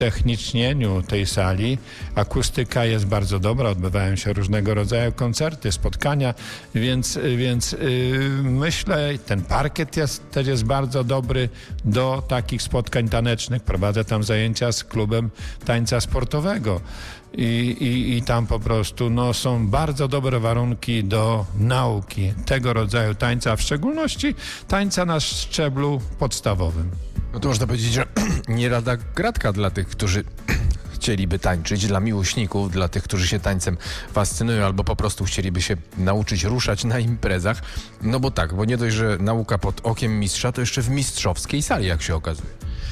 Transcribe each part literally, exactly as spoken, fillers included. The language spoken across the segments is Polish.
technicznieniu tej sali. Akustyka jest bardzo dobra, odbywają się różnego rodzaju koncerty, spotkania, więc, więc yy, myślę, ten parkiet jest, też jest bardzo dobry do takich spotkań tanecznych. Prowadzę tam zajęcia z klubem tańca sportowego. I, i, i tam po prostu no, są bardzo dobre warunki do nauki tego rodzaju tańca, a w szczególności tańca na szczeblu podstawowym. No to można powiedzieć, że nie lada gratka dla tych, którzy chcieliby tańczyć, dla miłośników, dla tych, którzy się tańcem fascynują albo po prostu chcieliby się nauczyć ruszać na imprezach. No bo tak, bo nie dość, że nauka pod okiem mistrza, to jeszcze w mistrzowskiej sali, jak się okazuje.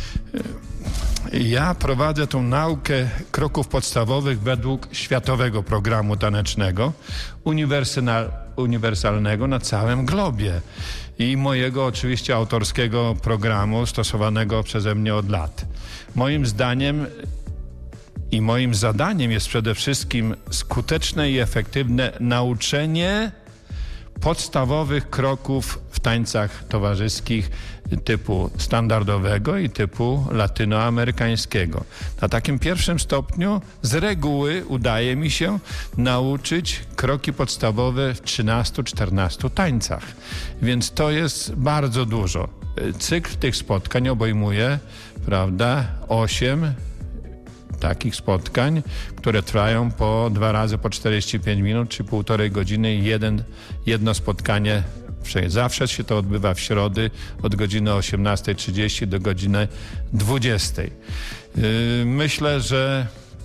Ja prowadzę tą naukę kroków podstawowych według światowego programu tanecznego, uniwersalnego na całym globie i mojego oczywiście autorskiego programu stosowanego przeze mnie od lat. Moim zdaniem i moim zadaniem jest przede wszystkim skuteczne i efektywne nauczenie podstawowych kroków w tańcach towarzyskich typu standardowego i typu latynoamerykańskiego. Na takim pierwszym stopniu z reguły udaje mi się nauczyć kroki podstawowe w trzynastu czternastu tańcach, więc to jest bardzo dużo. Cykl tych spotkań obejmuje, prawda, osiem takich spotkań, które trwają po dwa razy po czterdzieści pięć minut, czy półtorej godziny i jeden, jedno spotkanie. Zawsze się to odbywa w środy od godziny osiemnastej trzydzieści do godziny dwudziestej. Myślę, że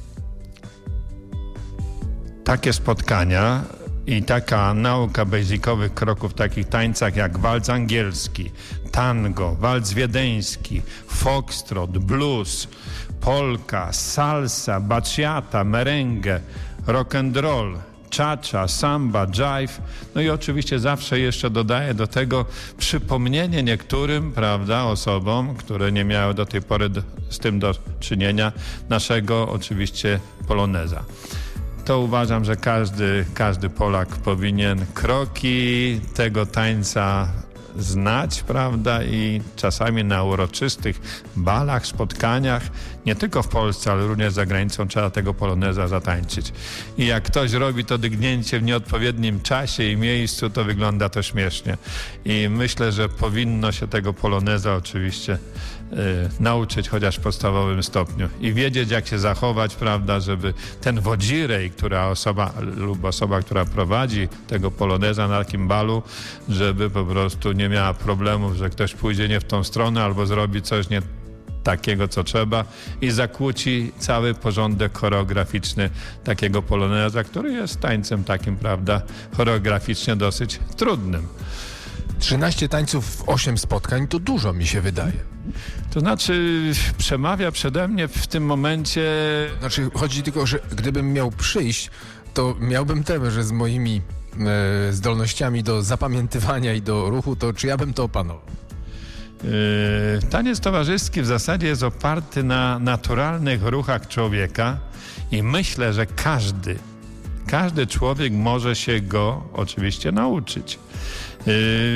takie spotkania i taka nauka basicowych kroków w takich tańcach jak walc angielski, tango, walc wiedeński, foxtrot, blues, polka, salsa, bachata, merengue, rock and roll, cha-cha, samba, jive, no i oczywiście zawsze jeszcze dodaję do tego przypomnienie niektórym, prawda, osobom, które nie miały do tej pory do, z tym do czynienia, naszego oczywiście poloneza. To uważam, że każdy, każdy Polak powinien kroki tego tańca znać, prawda, i czasami na uroczystych balach, spotkaniach, nie tylko w Polsce, ale również za granicą trzeba tego poloneza zatańczyć. I jak ktoś robi to dygnięcie w nieodpowiednim czasie i miejscu, to wygląda to śmiesznie. I myślę, że powinno się tego poloneza oczywiście y, nauczyć chociaż w podstawowym stopniu i wiedzieć, jak się zachować, prawda, żeby ten wodzirej, która osoba lub osoba, która prowadzi tego poloneza na takim balu, żeby po prostu nie miała problemów, że ktoś pójdzie nie w tą stronę albo zrobi coś nie takiego, co trzeba i zakłóci cały porządek choreograficzny takiego poloneza, który jest tańcem takim, prawda, choreograficznie dosyć trudnym. trzynaście tańców w osiem spotkań to dużo, mi się wydaje. To znaczy przemawia przede mnie w tym momencie... Znaczy chodzi tylko, że gdybym miał przyjść, to miałbym tę, że z moimi e, zdolnościami do zapamiętywania i do ruchu, to czy ja bym to opanował? Yy, taniec towarzyski w zasadzie jest oparty na naturalnych ruchach człowieka i myślę, że każdy, każdy człowiek może się go oczywiście nauczyć. Yy,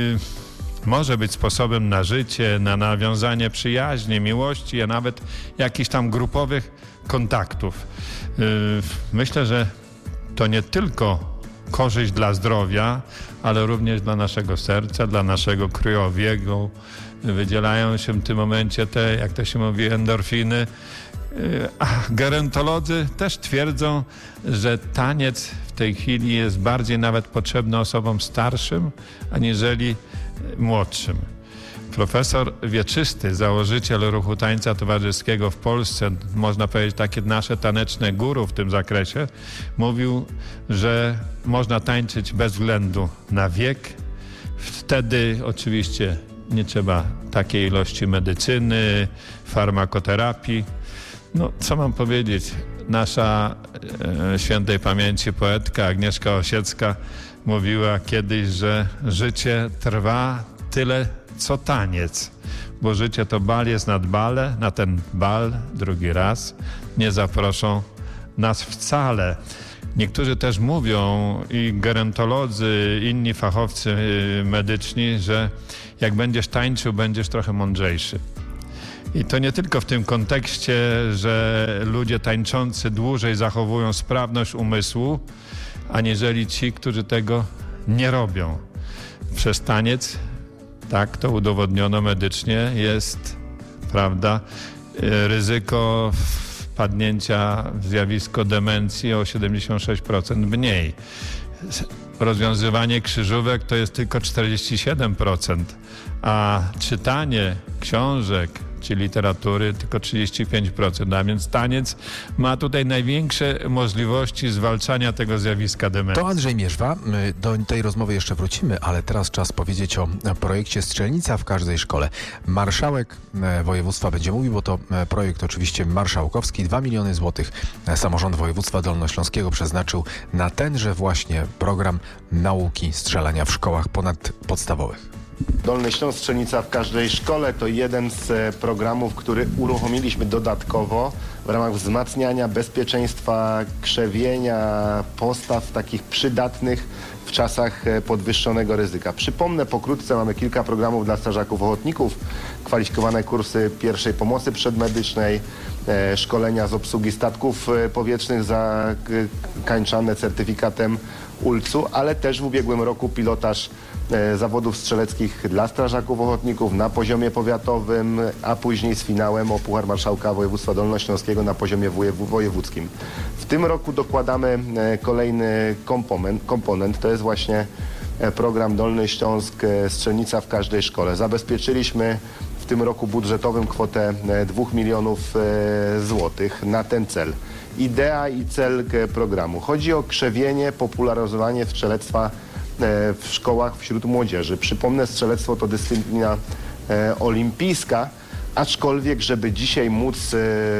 może być sposobem na życie, na nawiązanie przyjaźni, miłości, a nawet jakichś tam grupowych kontaktów. Yy, myślę, że to nie tylko korzyść dla zdrowia, ale również dla naszego serca, dla naszego krwiobiegu. Wydzielają się w tym momencie te, jak to się mówi, endorfiny. A gerontolodzy też twierdzą, że taniec w tej chwili jest bardziej nawet potrzebny osobom starszym, aniżeli młodszym. Profesor Wieczysty, założyciel ruchu tańca towarzyskiego w Polsce, można powiedzieć takie nasze taneczne guru w tym zakresie, mówił, że można tańczyć bez względu na wiek. Wtedy oczywiście nie trzeba takiej ilości medycyny, farmakoterapii. No, co mam powiedzieć? Nasza e, świętej pamięci poetka Agnieszka Osiecka mówiła kiedyś, że życie trwa tyle, co taniec, bo życie to bal jest nad bale, na ten bal drugi raz nie zaproszą nas wcale. Niektórzy też mówią, i gerontolodzy, inni fachowcy medyczni, że jak będziesz tańczył, będziesz trochę mądrzejszy. I to nie tylko w tym kontekście, że ludzie tańczący dłużej zachowują sprawność umysłu, aniżeli ci, którzy tego nie robią. Przez taniec, tak to udowodniono medycznie, jest, prawda, ryzyko wpadnięcia w zjawisko demencji o siedemdziesiąt sześć procent mniej. Rozwiązywanie krzyżówek to jest tylko czterdzieści siedem procent, a czytanie książek czy literatury tylko trzydzieści pięć procent, a więc taniec ma tutaj największe możliwości zwalczania tego zjawiska demencji. To Andrzej Mierzwa. Do tej rozmowy jeszcze wrócimy, ale teraz czas powiedzieć o projekcie Strzelnica w każdej szkole. Marszałek województwa będzie mówił, bo to projekt oczywiście marszałkowski. dwa miliony złotych samorząd województwa dolnośląskiego przeznaczył na tenże właśnie program nauki strzelania w szkołach ponadpodstawowych. Dolny Śląsk, Strzelnica w każdej szkole to jeden z programów, który uruchomiliśmy dodatkowo w ramach wzmacniania bezpieczeństwa, krzewienia postaw takich przydatnych w czasach podwyższonego ryzyka. Przypomnę pokrótce, mamy kilka programów dla strażaków ochotników, kwalifikowane kursy pierwszej pomocy przedmedycznej, e, szkolenia z obsługi statków powietrznych zakończone certyfikatem U L C u, ale też w ubiegłym roku pilotaż e, zawodów strzeleckich dla strażaków ochotników na poziomie powiatowym, a później z finałem o Puchar Marszałka Województwa Dolnośląskiego na poziomie wojewódzkim. W tym roku dokładamy e, kolejny komponent, komponent, to jest właśnie e, program Dolny Śląsk, e, Strzelnica w każdej szkole. Zabezpieczyliśmy w tym roku budżetowym kwotę e, dwóch milionów e, złotych na ten cel. Idea i cel programu. Chodzi o krzewienie, popularyzowanie strzelectwa w szkołach wśród młodzieży. Przypomnę, strzelectwo to dyscyplina olimpijska, aczkolwiek, żeby dzisiaj móc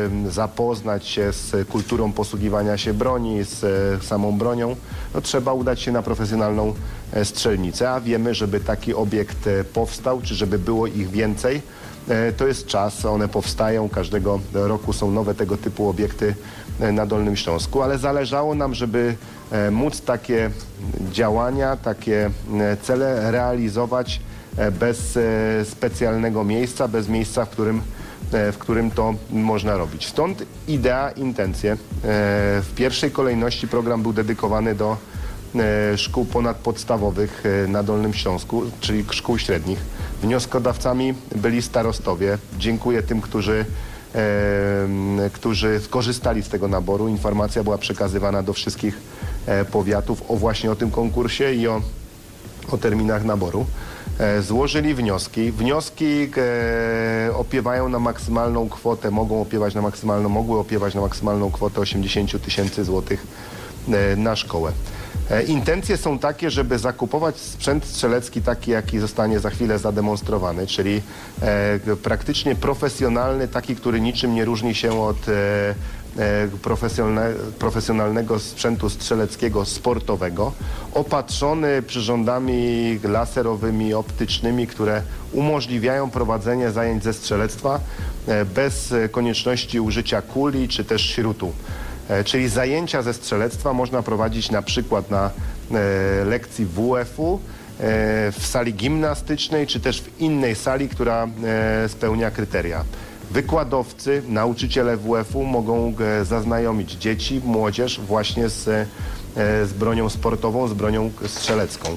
zapoznać się z kulturą posługiwania się broni, z samą bronią, no trzeba udać się na profesjonalną strzelnicę, a wiemy, żeby taki obiekt powstał, czy żeby było ich więcej, to jest czas, one powstają, każdego roku są nowe tego typu obiekty na Dolnym Śląsku, ale zależało nam, żeby móc takie działania, takie cele realizować bez specjalnego miejsca, bez miejsca, w którym, w którym to można robić. Stąd idea, intencje. W pierwszej kolejności program był dedykowany do szkół ponadpodstawowych na Dolnym Śląsku, czyli szkół średnich. Wnioskodawcami byli starostowie. Dziękuję tym, którzy, e, którzy skorzystali z tego naboru. Informacja była przekazywana do wszystkich e, powiatów o właśnie o tym konkursie i o, o terminach naboru. E, złożyli wnioski. Wnioski e, opiewają na maksymalną kwotę, mogą opiewać na maksymalną, mogły opiewać na maksymalną kwotę osiemdziesiąt tysięcy złotych e, na szkołę. Intencje są takie, żeby zakupować sprzęt strzelecki taki, jaki zostanie za chwilę zademonstrowany, czyli e, praktycznie profesjonalny, taki, który niczym nie różni się od e, e, profesjonalne, profesjonalnego sprzętu strzeleckiego, sportowego, opatrzony przyrządami laserowymi, optycznymi, które umożliwiają prowadzenie zajęć ze strzelectwa e, bez konieczności użycia kuli czy też śrutu. Czyli zajęcia ze strzelectwa można prowadzić na przykład na e, lekcji W F u, e, w sali gimnastycznej, czy też w innej sali, która e, spełnia kryteria. Wykładowcy, nauczyciele W F u mogą e, zaznajomić dzieci, młodzież właśnie z, e, z bronią sportową, z bronią strzelecką.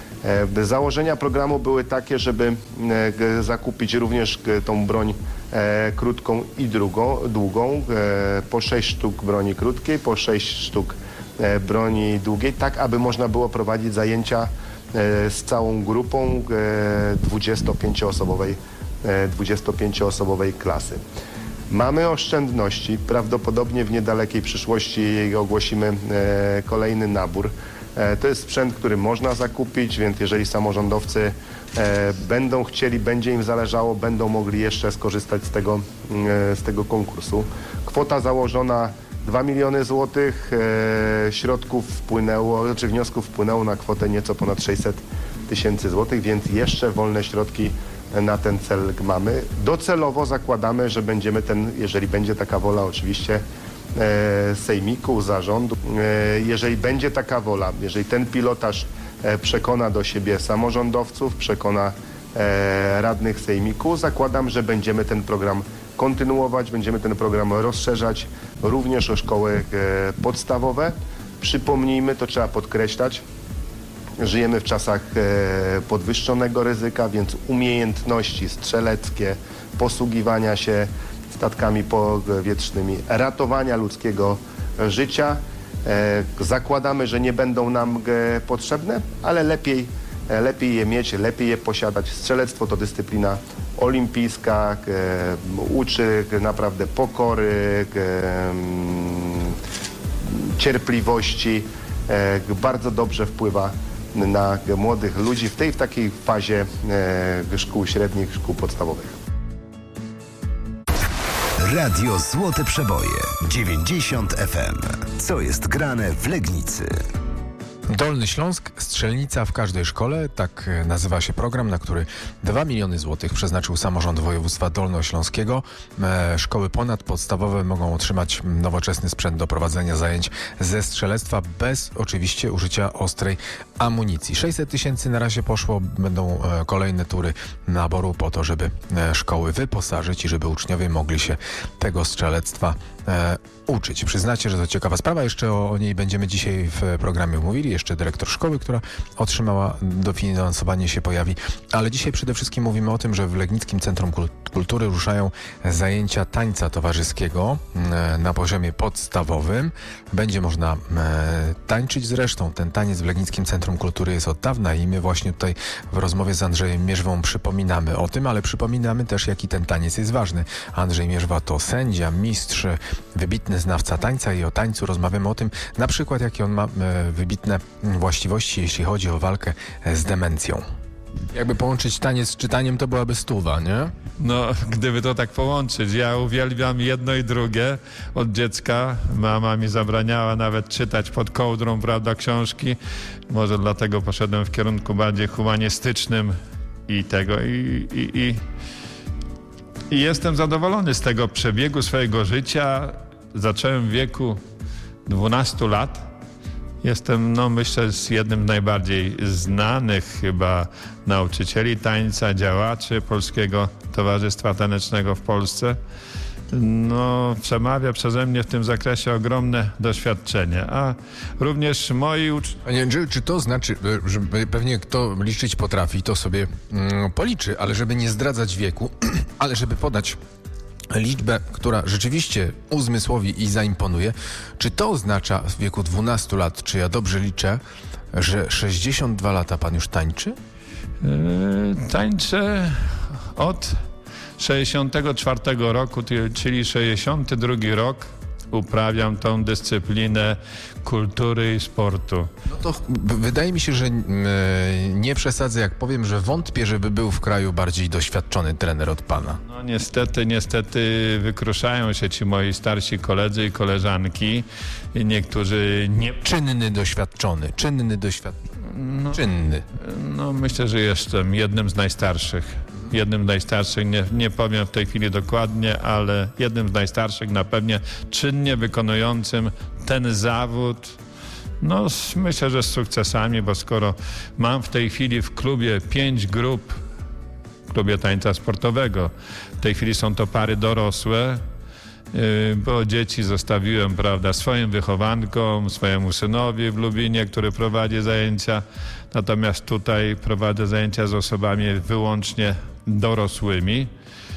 E, założenia programu były takie, żeby e, zakupić również e, tą broń E, krótką i drugą, długą, e, po sześć sztuk broni krótkiej, po sześć sztuk e, broni długiej, tak aby można było prowadzić zajęcia e, z całą grupą e, dwudziestopięcioosobowej, e, dwudziestopięcioosobowej klasy. Mamy oszczędności, prawdopodobnie w niedalekiej przyszłości ogłosimy e, kolejny nabór. E, to jest sprzęt, który można zakupić, więc jeżeli samorządowcy e, będą chcieli, będzie im zależało, będą mogli jeszcze skorzystać z tego, e, z tego konkursu. Kwota założona dwa miliony złotych, e, środków wpłynęło, znaczy wniosków wpłynęło na kwotę nieco ponad sześćset tysięcy złotych, więc jeszcze wolne środki na ten cel mamy. Docelowo zakładamy, że będziemy ten, jeżeli będzie taka wola oczywiście, e, sejmiku, zarządu, e, jeżeli będzie taka wola, jeżeli ten pilotaż e, przekona do siebie samorządowców, przekona e, radnych sejmiku, zakładam, że będziemy ten program kontynuować, będziemy ten program rozszerzać również o szkoły podstawowe. Przypomnijmy, to trzeba podkreślać, żyjemy w czasach podwyższonego ryzyka, więc umiejętności strzeleckie, posługiwania się statkami powietrznymi, ratowania ludzkiego życia. Zakładamy, że nie będą nam potrzebne, ale lepiej, lepiej je mieć, lepiej je posiadać. Strzelectwo to dyscyplina olimpijska, uczy naprawdę pokory, cierpliwości, bardzo dobrze wpływa na młodych ludzi w tej w takiej fazie szkół średnich, szkół podstawowych. Radio Złote Przeboje dziewięćdziesiąt F M. Co jest grane w Legnicy? Dolny Śląsk, strzelnica w każdej szkole, tak nazywa się program, na który dwa miliony złotych przeznaczył samorząd województwa dolnośląskiego. E, szkoły ponadpodstawowe mogą otrzymać nowoczesny sprzęt do prowadzenia zajęć ze strzelectwa bez oczywiście użycia ostrej amunicji. sześćset tysięcy na razie poszło, będą e, kolejne tury naboru po to, żeby e, szkoły wyposażyć i żeby uczniowie mogli się tego strzelectwa e, uczyć. Przyznacie, że to ciekawa sprawa, jeszcze o, o niej będziemy dzisiaj w programie mówili. Jeszcze dyrektor szkoły, która otrzymała dofinansowanie, się pojawi. Ale dzisiaj przede wszystkim mówimy o tym, że w Legnickim Centrum Kultury ruszają zajęcia tańca towarzyskiego na poziomie podstawowym. Będzie można tańczyć zresztą. Ten taniec w Legnickim Centrum Kultury jest od dawna i my właśnie tutaj w rozmowie z Andrzejem Mierzwą przypominamy o tym, ale przypominamy też, jaki ten taniec jest ważny. Andrzej Mierzwa to sędzia, mistrz, wybitny znawca tańca i o tańcu rozmawiamy o tym, na przykład jakie on ma wybitne właściwości, jeśli chodzi o walkę z demencją. Jakby połączyć taniec z czytaniem, to byłaby stuwa, nie? No, gdyby to tak połączyć. Ja uwielbiam jedno i drugie. Od dziecka mama mi zabraniała nawet czytać pod kołdrą, prawda, książki. Może dlatego poszedłem w kierunku bardziej humanistycznym i tego. I, i, i, i jestem zadowolony z tego przebiegu swojego życia. Zacząłem w wieku dwunastu lat. Jestem, no myślę, z jednym z najbardziej znanych chyba nauczycieli tańca, działaczy Polskiego Towarzystwa Tanecznego w Polsce. No, przemawia przeze mnie w tym zakresie ogromne doświadczenie, a również moi uczniowie... Panie Andrzeju, czy to znaczy, że pewnie kto liczyć potrafi, to sobie mm, policzy, ale żeby nie zdradzać wieku, ale żeby podać liczbę, która rzeczywiście uzmysłowi i zaimponuje. Czy to oznacza w wieku dwunastu lat, czy ja dobrze liczę, że sześćdziesiąt dwa lata pan już tańczy? Yy, tańczę od sześćdziesiątego czwartego roku, czyli sześćdziesiąty drugi rok. Uprawiam tą dyscyplinę kultury i sportu. No to wydaje mi się, że nie przesadzę, jak powiem, że wątpię, żeby był w kraju bardziej doświadczony trener od pana. No niestety, niestety wykruszają się ci moi starsi koledzy i koleżanki. I niektórzy nie... Czynny doświadczony, czynny doświadczony, no, czynny. No myślę, że jestem jednym z najstarszych. Jednym z najstarszych, nie, nie powiem w tej chwili dokładnie, ale jednym z najstarszych, na pewno czynnie wykonującym ten zawód. No myślę, że z sukcesami, bo skoro mam w tej chwili w klubie pięć grup, w klubie tańca sportowego, w tej chwili są to pary dorosłe, yy, bo dzieci zostawiłem, prawda, swoim wychowankom, swojemu synowi w Lubinie, który prowadzi zajęcia, natomiast tutaj prowadzę zajęcia z osobami wyłącznie dorosłymi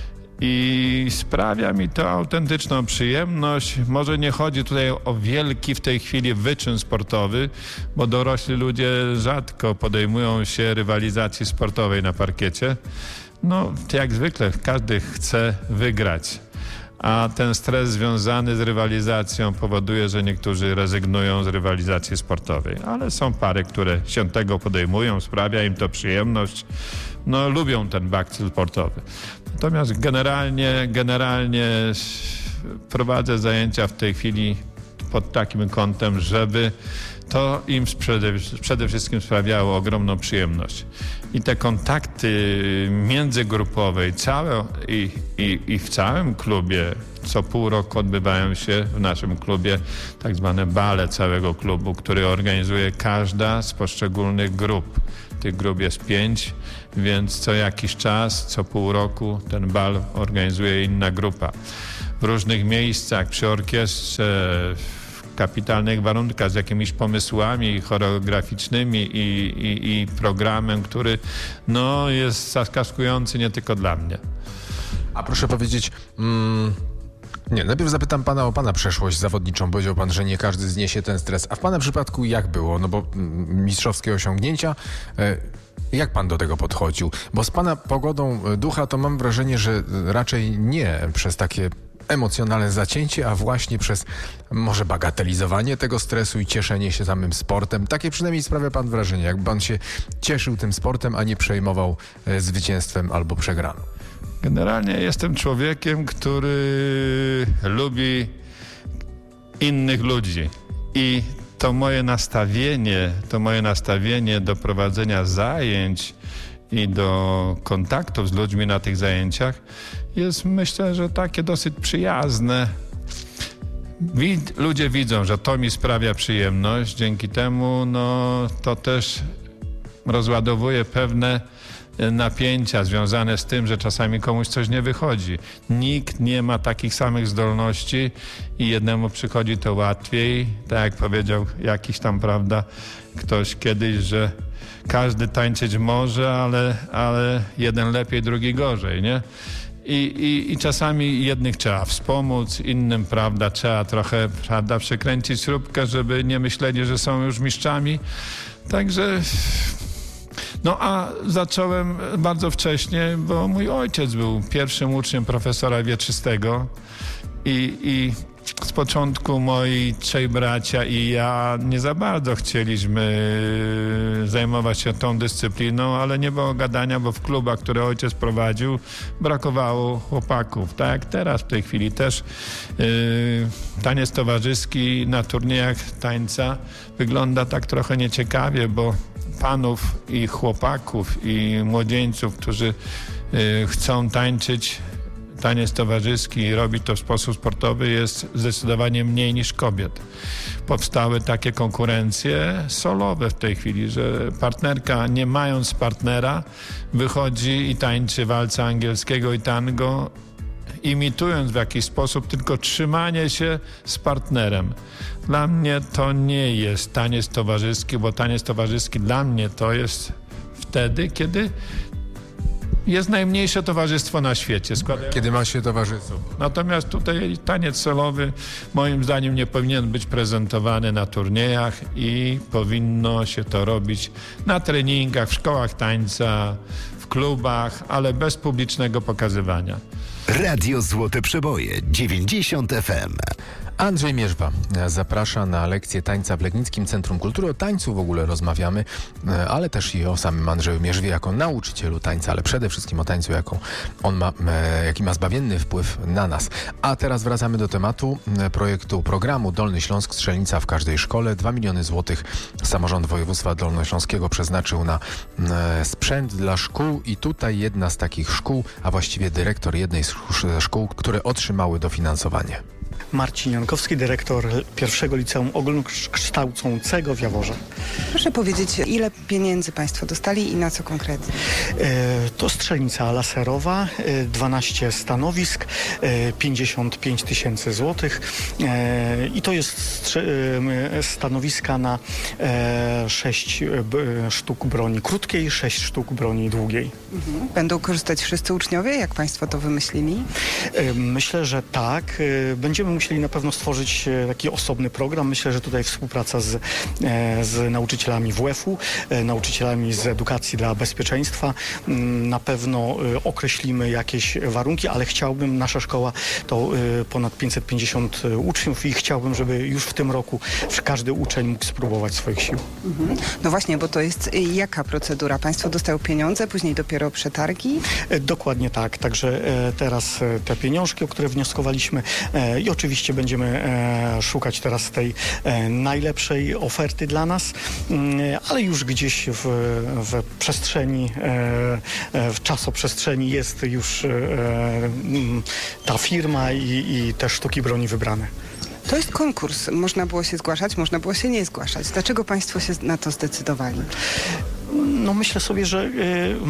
i sprawia mi to autentyczną przyjemność. Może nie chodzi tutaj o wielki w tej chwili wyczyn sportowy, bo dorośli ludzie rzadko podejmują się rywalizacji sportowej na parkiecie. No, jak zwykle każdy chce wygrać, a ten stres związany z rywalizacją powoduje, że niektórzy rezygnują z rywalizacji sportowej, ale są pary, które się tego podejmują, sprawia im to przyjemność, no lubią ten bakcyl sportowy. Natomiast generalnie, generalnie prowadzę zajęcia w tej chwili pod takim kątem, żeby to im przede, przede wszystkim sprawiało ogromną przyjemność. I te kontakty międzygrupowe i, całe, i, i, i w całym klubie, co pół roku odbywają się w naszym klubie tak zwane bale całego klubu, który organizuje każda z poszczególnych grup. Tych grup jest pięć, więc co jakiś czas, co pół roku ten bal organizuje inna grupa. W różnych miejscach, przy orkiestrze, w kapitalnych warunkach, z jakimiś pomysłami choreograficznymi i, i, i programem, który no, jest zaskakujący nie tylko dla mnie. A proszę powiedzieć... Mm... Nie, najpierw zapytam pana o pana przeszłość zawodniczą. Powiedział pan, że nie każdy zniesie ten stres. A w pana przypadku jak było? No bo mm, mistrzowskie osiągnięcia... E, jak pan do tego podchodził? Bo z pana pogodą ducha to mam wrażenie, że raczej nie przez takie emocjonalne zacięcie, a właśnie przez może bagatelizowanie tego stresu i cieszenie się samym sportem. Takie przynajmniej sprawia pan wrażenie, jakby pan się cieszył tym sportem, a nie przejmował e, zwycięstwem albo przegraną. Generalnie jestem człowiekiem, który lubi innych ludzi i to moje nastawienie, to moje nastawienie do prowadzenia zajęć i do kontaktów z ludźmi na tych zajęciach jest, myślę, że takie dosyć przyjazne. Wid- ludzie widzą, że to mi sprawia przyjemność, dzięki temu no, to też rozładowuje pewne napięcia związane z tym, że czasami komuś coś nie wychodzi. Nikt nie ma takich samych zdolności i jednemu przychodzi to łatwiej. Tak jak powiedział jakiś tam, prawda, ktoś kiedyś, że każdy tańczyć może, ale, ale jeden lepiej, drugi gorzej, nie? I, i, I czasami jednych trzeba wspomóc, innym, prawda, trzeba trochę, prawda, przekręcić śrubkę, żeby nie myśleli, że są już mistrzami. Także... No a zacząłem bardzo wcześnie, bo mój ojciec był pierwszym uczniem profesora Wieczystego i, i z początku moi trzej bracia i ja nie za bardzo chcieliśmy zajmować się tą dyscypliną, ale nie było gadania, bo w klubach, które ojciec prowadził, brakowało chłopaków. Tak jak teraz w tej chwili też yy, taniec towarzyski na turniejach tańca wygląda tak trochę nieciekawie, bo panów i chłopaków i młodzieńców, którzy y, chcą tańczyć taniec towarzyski i robić to w sposób sportowy, jest zdecydowanie mniej niż kobiet. Powstały takie konkurencje solowe w tej chwili, że partnerka, nie mając partnera, wychodzi i tańczy walca angielskiego i tango, imitując w jakiś sposób tylko trzymanie się z partnerem. Dla mnie to nie jest taniec towarzyski, bo taniec towarzyski dla mnie to jest wtedy, kiedy jest najmniejsze towarzystwo na świecie. Składają... Kiedy ma się towarzystwo. Natomiast tutaj taniec solowy moim zdaniem nie powinien być prezentowany na turniejach i powinno się to robić na treningach, w szkołach tańca, w klubach, ale bez publicznego pokazywania. Radio Złote Przeboje dziewięćdziesiąt F M. Andrzej Mierzwa zaprasza na lekcję tańca w Legnickim Centrum Kultury. O tańcu w ogóle rozmawiamy, ale też i o samym Andrzeju Mierzwie jako nauczycielu tańca, ale przede wszystkim o tańcu, jaką on ma, jaki ma zbawienny wpływ na nas. A teraz wracamy do tematu projektu programu Dolny Śląsk, strzelnica w każdej szkole. Dwa miliony złotych samorząd województwa dolnośląskiego przeznaczył na sprzęt dla szkół i tutaj jedna z takich szkół, a właściwie dyrektor jednej z szkół, które otrzymały dofinansowanie. Marcin Jankowski, dyrektor pierwszego liceum ogólnokształcącego w Jaworze. Proszę powiedzieć, ile pieniędzy państwo dostali i na co konkretnie? E, to strzelnica laserowa, e, dwanaście stanowisk, e, pięćdziesiąt pięć tysięcy złotych e, i to jest strze- e, stanowiska na e, sześć b, sztuk broni krótkiej, sześć sztuk broni długiej. Mhm. Będą korzystać wszyscy uczniowie, jak państwo to wymyślili? E, myślę, że tak. E, będziemy musieli na pewno stworzyć taki osobny program. Myślę, że tutaj współpraca z, z nauczycielami W F u, nauczycielami z edukacji dla bezpieczeństwa. Na pewno określimy jakieś warunki, ale chciałbym, nasza szkoła to ponad pięćset pięćdziesiąt uczniów i chciałbym, żeby już w tym roku każdy uczeń mógł spróbować swoich sił. Mhm. No właśnie, bo to jest jaka procedura? Państwo dostają pieniądze, później dopiero przetargi? Dokładnie tak. Także teraz te pieniążki, o które wnioskowaliśmy i oczywiście oczywiście będziemy e, szukać teraz tej e, najlepszej oferty dla nas, e, ale już gdzieś w, w przestrzeni, e, e, w czasoprzestrzeni jest już e, ta firma i, i te sztuki broni wybrane. To jest konkurs. Można było się zgłaszać, można było się nie zgłaszać. Dlaczego państwo się na to zdecydowali? No myślę sobie, że y,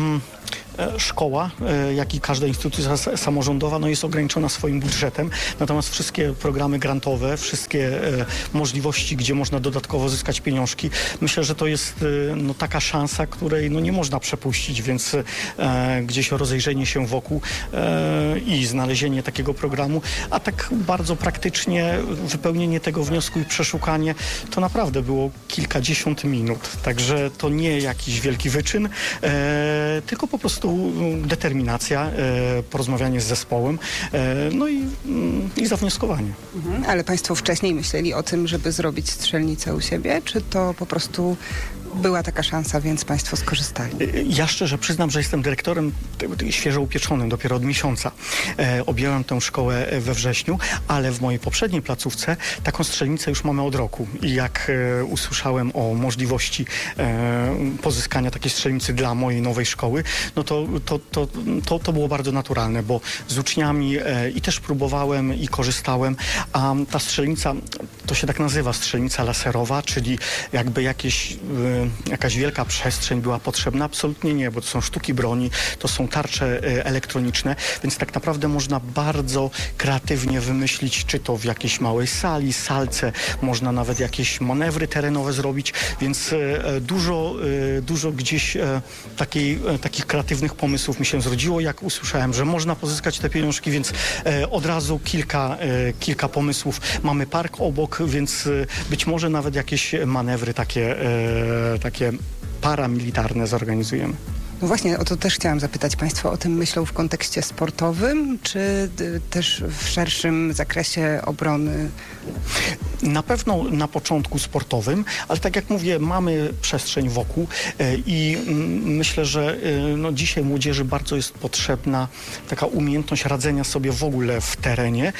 y, szkoła, y, jak i każda instytucja samorządowa, no jest ograniczona swoim budżetem. Natomiast wszystkie programy grantowe, wszystkie y, możliwości, gdzie można dodatkowo zyskać pieniążki, myślę, że to jest y, no, taka szansa, której no, nie można przepuścić, więc y, gdzieś rozejrzenie się wokół y, i znalezienie takiego programu, a tak bardzo praktycznie wypełnienie tego wniosku i przeszukanie, to naprawdę było kilkadziesiąt minut. Także to nie jakiś wielki wyczyn, e, tylko po prostu determinacja, e, porozmawianie z zespołem, e, no i, i zawnioskowanie. Mhm. Ale państwo wcześniej myśleli o tym, żeby zrobić strzelnicę u siebie, czy to po prostu była taka szansa, więc państwo skorzystali? Ja szczerze przyznam, że jestem dyrektorem świeżo upieczonym, dopiero od miesiąca. E, objąłem tę szkołę we wrześniu, ale w mojej poprzedniej placówce taką strzelnicę już mamy od roku. I jak e, usłyszałem o możliwości e, pozyskania takiej strzelnicy dla mojej nowej szkoły, no to, to, to, to, to było bardzo naturalne, bo z uczniami e, i też próbowałem i korzystałem, a ta strzelnica, to się tak nazywa, strzelnica laserowa, czyli jakby jakieś e, jakaś wielka przestrzeń była potrzebna? Absolutnie nie, bo to są sztuki broni, to są tarcze e, elektroniczne, więc tak naprawdę można bardzo kreatywnie wymyślić, czy to w jakiejś małej sali, salce, można nawet jakieś manewry terenowe zrobić, więc e, dużo, e, dużo gdzieś e, takiej, e, takich kreatywnych pomysłów mi się zrodziło, jak usłyszałem, że można pozyskać te pieniążki, więc e, od razu kilka, e, kilka pomysłów. Mamy park obok, więc e, być może nawet jakieś manewry takie e, takie paramilitarne zorganizujemy. No właśnie, o to też chciałam zapytać. Państwo o tym myślą w kontekście sportowym, czy y, też w szerszym zakresie obrony? Na pewno na początku sportowym, ale tak jak mówię, mamy przestrzeń wokół e, i mm, myślę, że e, no, dzisiaj młodzieży bardzo jest potrzebna taka umiejętność radzenia sobie w ogóle w terenie,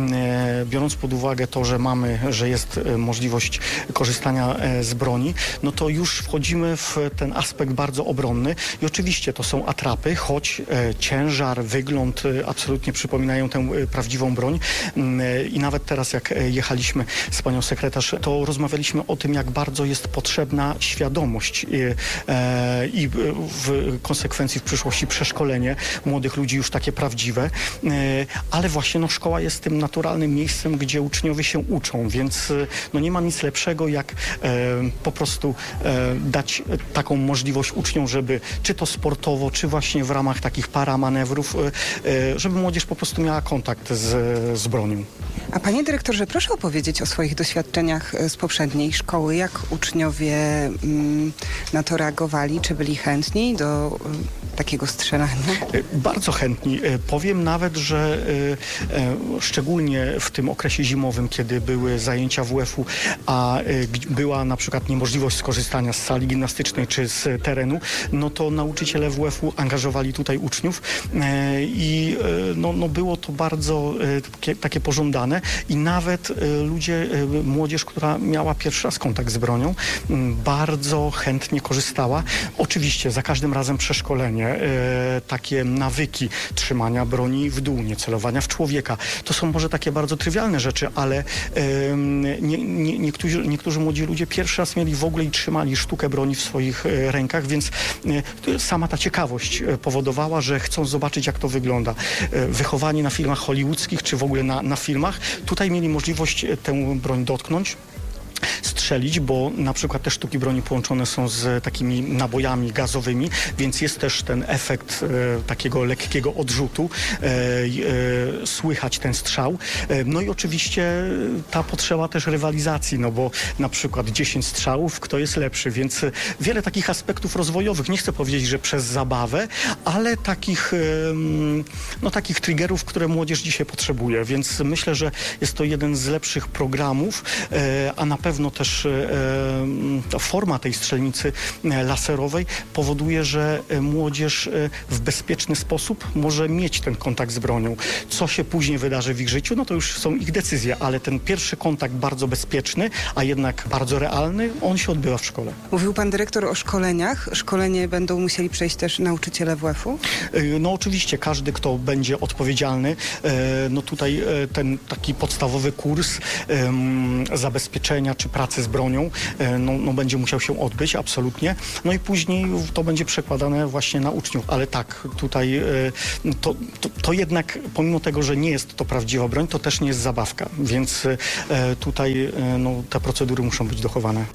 e, biorąc pod uwagę to, że mamy, że jest e, możliwość korzystania e, z broni, no to już wchodzimy w ten aspekt bardzo obronny i oczywiście to są atrapy, choć e, ciężar, wygląd e, absolutnie przypominają tę e, prawdziwą broń e, i nawet teraz jak e, jechaliśmy z panią sekretarz, to rozmawialiśmy o tym, jak bardzo jest potrzebna świadomość i, e, i w konsekwencji w przyszłości przeszkolenie młodych ludzi już takie prawdziwe, e, ale właśnie no, szkoła jest tym naturalnym miejscem, gdzie uczniowie się uczą, więc no, nie ma nic lepszego, jak e, po prostu e, dać taką możliwość uczniom, żeby czy to sportowo, czy właśnie w ramach takich paramanewrów, e, e, żeby młodzież po prostu miała kontakt z, z bronią. A panie dyrektorze, proszę opowiedzieć o swoich doświadczeniach z poprzedniej szkoły. Jak uczniowie mm, na to reagowali? Czy byli chętni do y, takiego strzelania? Bardzo chętni. Powiem nawet, że y, y, szczególnie w tym okresie zimowym, kiedy były zajęcia W F u, a y, była na przykład niemożliwość skorzystania z sali gimnastycznej czy z terenu, no to nauczyciele W F u angażowali tutaj uczniów y, i y, no, no było to bardzo y, takie, takie pożądane. I nawet y, ludzie, y, młodzież, która miała pierwszy raz kontakt z bronią, y, bardzo chętnie korzystała. Oczywiście za każdym razem przeszkolenie, y, takie nawyki trzymania broni w dół, nie celowania w człowieka. To są może takie bardzo trywialne rzeczy, ale y, nie, nie, niektórzy, niektórzy młodzi ludzie pierwszy raz mieli w ogóle i trzymali sztukę broni w swoich y, rękach, więc y, sama ta ciekawość y, powodowała, że chcą zobaczyć, jak to wygląda. Y, wychowani na filmach hollywoodzkich, czy w ogóle na, na filmach, tutaj mieli możliwość tę broń dotknąć, strzelić, bo na przykład te sztuki broni połączone są z takimi nabojami gazowymi, więc jest też ten efekt e, takiego lekkiego odrzutu, e, e, słychać ten strzał. E, no i oczywiście ta potrzeba też rywalizacji, no bo na przykład dziesięć strzałów, kto jest lepszy, więc wiele takich aspektów rozwojowych, nie chcę powiedzieć, że przez zabawę, ale takich, e, no takich triggerów, które młodzież dzisiaj potrzebuje, więc myślę, że jest to jeden z lepszych programów, e, a na pewno też e, forma tej strzelnicy laserowej powoduje, że młodzież w bezpieczny sposób może mieć ten kontakt z bronią. Co się później wydarzy w ich życiu, no to już są ich decyzje, ale ten pierwszy kontakt bardzo bezpieczny, a jednak bardzo realny, on się odbywa w szkole. Mówił pan dyrektor o szkoleniach. Szkolenie będą musieli przejść też nauczyciele W F u? No oczywiście, każdy, kto będzie odpowiedzialny, no tutaj ten taki podstawowy kurs zabezpieczenia czy pracy z bronią, no, no będzie musiał się odbyć, absolutnie. No i później to będzie przekładane właśnie na uczniów, ale tak, tutaj to, to, to jednak, pomimo tego, że nie jest to prawdziwa broń, to też nie jest zabawka, więc tutaj no, te procedury muszą być dochowane.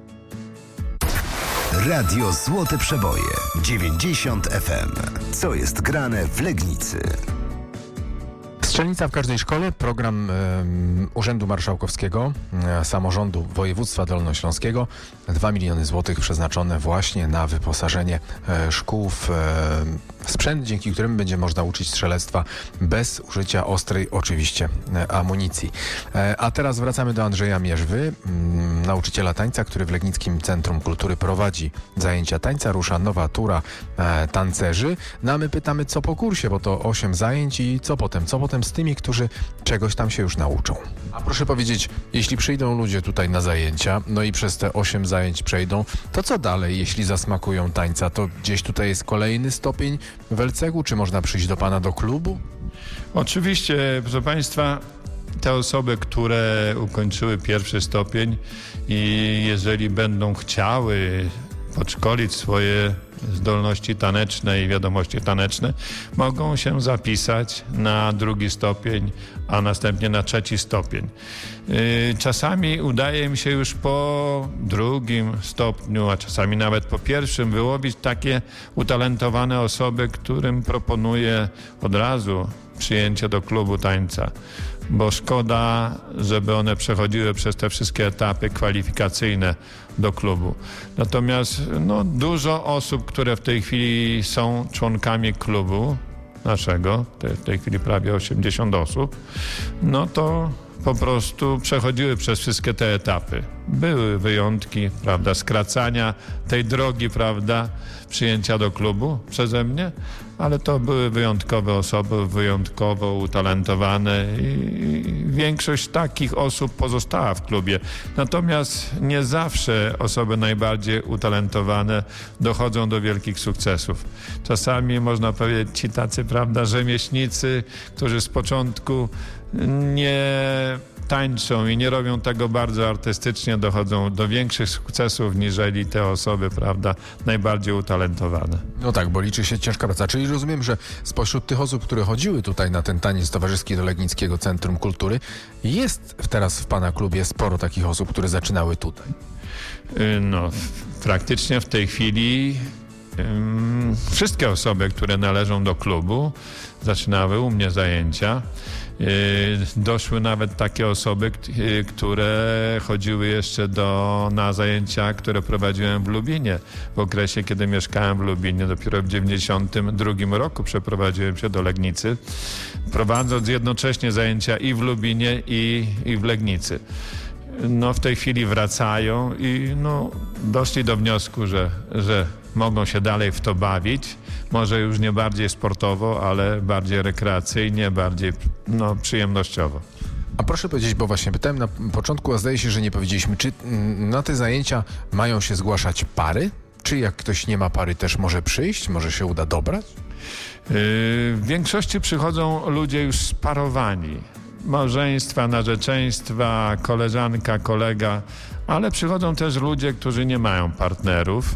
Radio Złote Przeboje dziewięćdziesiąt F M. Co jest grane w Legnicy? Strzelnica w każdej szkole, program e, Urzędu Marszałkowskiego, e, Samorządu Województwa Dolnośląskiego. dwa miliony złotych przeznaczone właśnie na wyposażenie e, szkół w e, sprzęt, dzięki którym będzie można uczyć strzelectwa bez użycia ostrej, oczywiście, e, amunicji. E, a teraz wracamy do Andrzeja Mierzwy, m, nauczyciela tańca, który w Legnickim Centrum Kultury prowadzi zajęcia tańca. Rusza nowa tura e, tancerzy. No a my pytamy, co po kursie, bo to osiem zajęć i co potem? Co potem z tymi, którzy czegoś tam się już nauczą? A proszę powiedzieć, jeśli przyjdą ludzie tutaj na zajęcia, no i przez te osiem zajęć przejdą, to co dalej, jeśli zasmakują tańca? To gdzieś tutaj jest kolejny stopień w el ce gu, czy można przyjść do pana do klubu? Oczywiście, proszę państwa, te osoby, które ukończyły pierwszy stopień i jeżeli będą chciały podszkolić swoje zdolności taneczne i wiadomości taneczne, mogą się zapisać na drugi stopień, a następnie na trzeci stopień. Czasami udaje mi się już po drugim stopniu, a czasami nawet po pierwszym wyłowić takie utalentowane osoby, którym proponuję od razu przyjęcie do klubu tańca, bo szkoda, żeby one przechodziły przez te wszystkie etapy kwalifikacyjne do klubu. Natomiast no, dużo osób, które w tej chwili są członkami klubu naszego, w tej chwili prawie osiemdziesiąt osób, no to po prostu przechodziły przez wszystkie te etapy. Były wyjątki, prawda, skracania tej drogi, prawda, przyjęcia do klubu przeze mnie, ale to były wyjątkowe osoby, wyjątkowo utalentowane i większość takich osób pozostała w klubie. Natomiast nie zawsze osoby najbardziej utalentowane dochodzą do wielkich sukcesów. Czasami można powiedzieć ci tacy, prawda, rzemieślnicy, którzy z początku nie tańczą i nie robią tego bardzo artystycznie, dochodzą do większych sukcesów niżeli te osoby, prawda, najbardziej utalentowane. No tak, bo liczy się ciężka praca. Czyli rozumiem, że spośród tych osób, które chodziły tutaj na ten taniec towarzyski do Legnickiego Centrum Kultury, jest teraz w pana klubie sporo takich osób, które zaczynały tutaj. No, praktycznie w tej chwili um, wszystkie osoby, które należą do klubu, zaczynały u mnie zajęcia. Doszły nawet takie osoby, które chodziły jeszcze do, na zajęcia, które prowadziłem w Lubinie. W okresie, kiedy mieszkałem w Lubinie, dopiero w dziewięćdziesiątym drugim roku przeprowadziłem się do Legnicy, prowadząc jednocześnie zajęcia i w Lubinie, i, i w Legnicy. No w tej chwili wracają i no, doszli do wniosku, że, że mogą się dalej w to bawić. Może już nie bardziej sportowo, ale bardziej rekreacyjnie, bardziej no, przyjemnościowo. A proszę powiedzieć, bo właśnie pytałem na początku, a zdaje się, że nie powiedzieliśmy, czy na te zajęcia mają się zgłaszać pary? Czy jak ktoś nie ma pary, też może przyjść? Może się uda dobrać? Yy, w większości przychodzą ludzie już sparowani. Małżeństwa, narzeczeństwa, koleżanka, kolega, ale przychodzą też ludzie, którzy nie mają partnerów.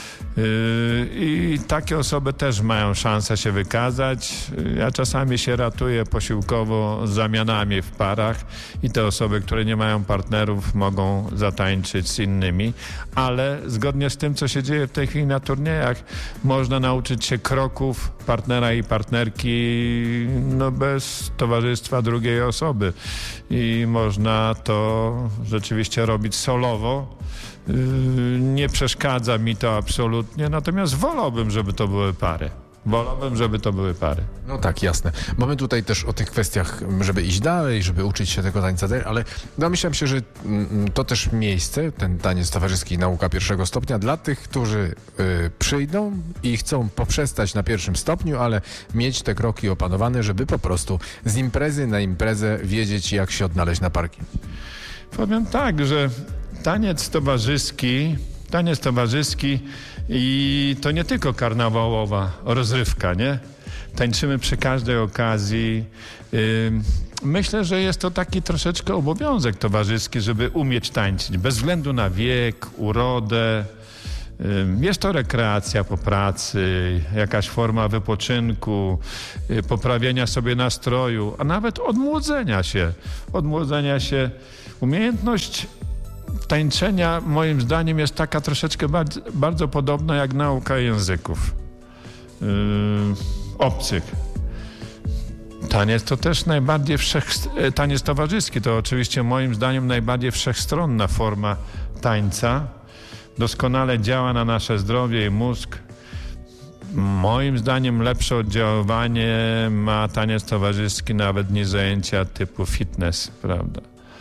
I takie osoby też mają szansę się wykazać. Ja czasami się ratuję posiłkowo zamianami w parach i te osoby, które nie mają partnerów, mogą zatańczyć z innymi, ale zgodnie z tym, co się dzieje w tej chwili na turniejach, można nauczyć się kroków partnera i partnerki no bez towarzystwa drugiej osoby i można to rzeczywiście robić solowo. Nie przeszkadza mi to absolutnie, natomiast wolałbym, żeby to były pary. Wolałbym, żeby to były pary. No tak, jasne. Bo my tutaj też o tych kwestiach, żeby iść dalej, żeby uczyć się tego tańca, ale domyślam się, że mm, to też miejsce, ten taniec towarzyski nauka pierwszego stopnia dla tych, którzy y, przyjdą i chcą poprzestać na pierwszym stopniu, ale mieć te kroki opanowane, żeby po prostu z imprezy na imprezę wiedzieć, jak się odnaleźć na parkiet. Powiem tak, że taniec towarzyski, taniec towarzyski i to nie tylko karnawałowa rozrywka, nie? Tańczymy przy każdej okazji. Myślę, że jest to taki troszeczkę obowiązek towarzyski, żeby umieć tańczyć, bez względu na wiek, urodę. Jest to rekreacja po pracy, jakaś forma wypoczynku, poprawienia sobie nastroju, a nawet odmłodzenia się. Odmłodzenia się. Umiejętność tańczenia moim zdaniem jest taka troszeczkę bardzo, bardzo podobna jak nauka języków yy, obcych. Taniec to też najbardziej wszech, taniec towarzyski to oczywiście moim zdaniem najbardziej wszechstronna forma tańca. Doskonale działa na nasze zdrowie i mózg. Moim zdaniem lepsze oddziaływanie ma taniec towarzyski nawet niż zajęcia typu fitness, prawda?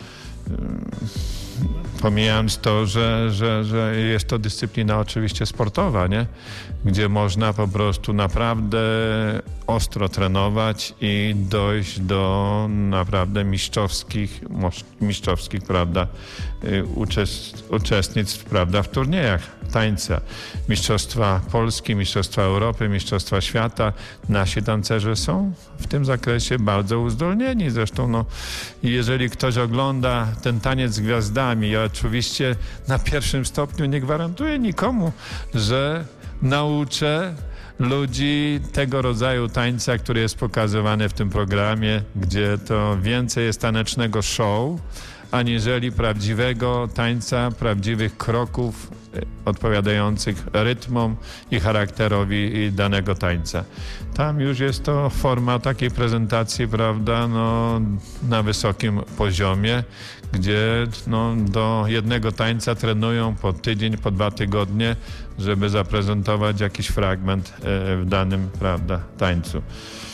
Pomijając to, że, że, że jest to dyscyplina oczywiście sportowa, nie? Gdzie można po prostu naprawdę ostro trenować i dojść do naprawdę mistrzowskich, mistrzowskich prawda, uczest, uczestnictw prawda, w turniejach tańca. Mistrzostwa Polski, Mistrzostwa Europy, Mistrzostwa Świata. Nasi tancerze są w tym zakresie bardzo uzdolnieni. Zresztą no, jeżeli ktoś ogląda ten taniec z gwiazdami, ja oczywiście na pierwszym stopniu nie gwarantuję nikomu, że nauczę ludzi tego rodzaju tańca, który jest pokazywany w tym programie, gdzie to więcej jest tanecznego show, aniżeli prawdziwego tańca, prawdziwych kroków odpowiadających rytmom i charakterowi danego tańca. Tam już jest to forma takiej prezentacji, prawda, no, na wysokim poziomie, gdzie no, do jednego tańca trenują po tydzień, po dwa tygodnie, żeby zaprezentować jakiś fragment w danym, prawda, tańcu.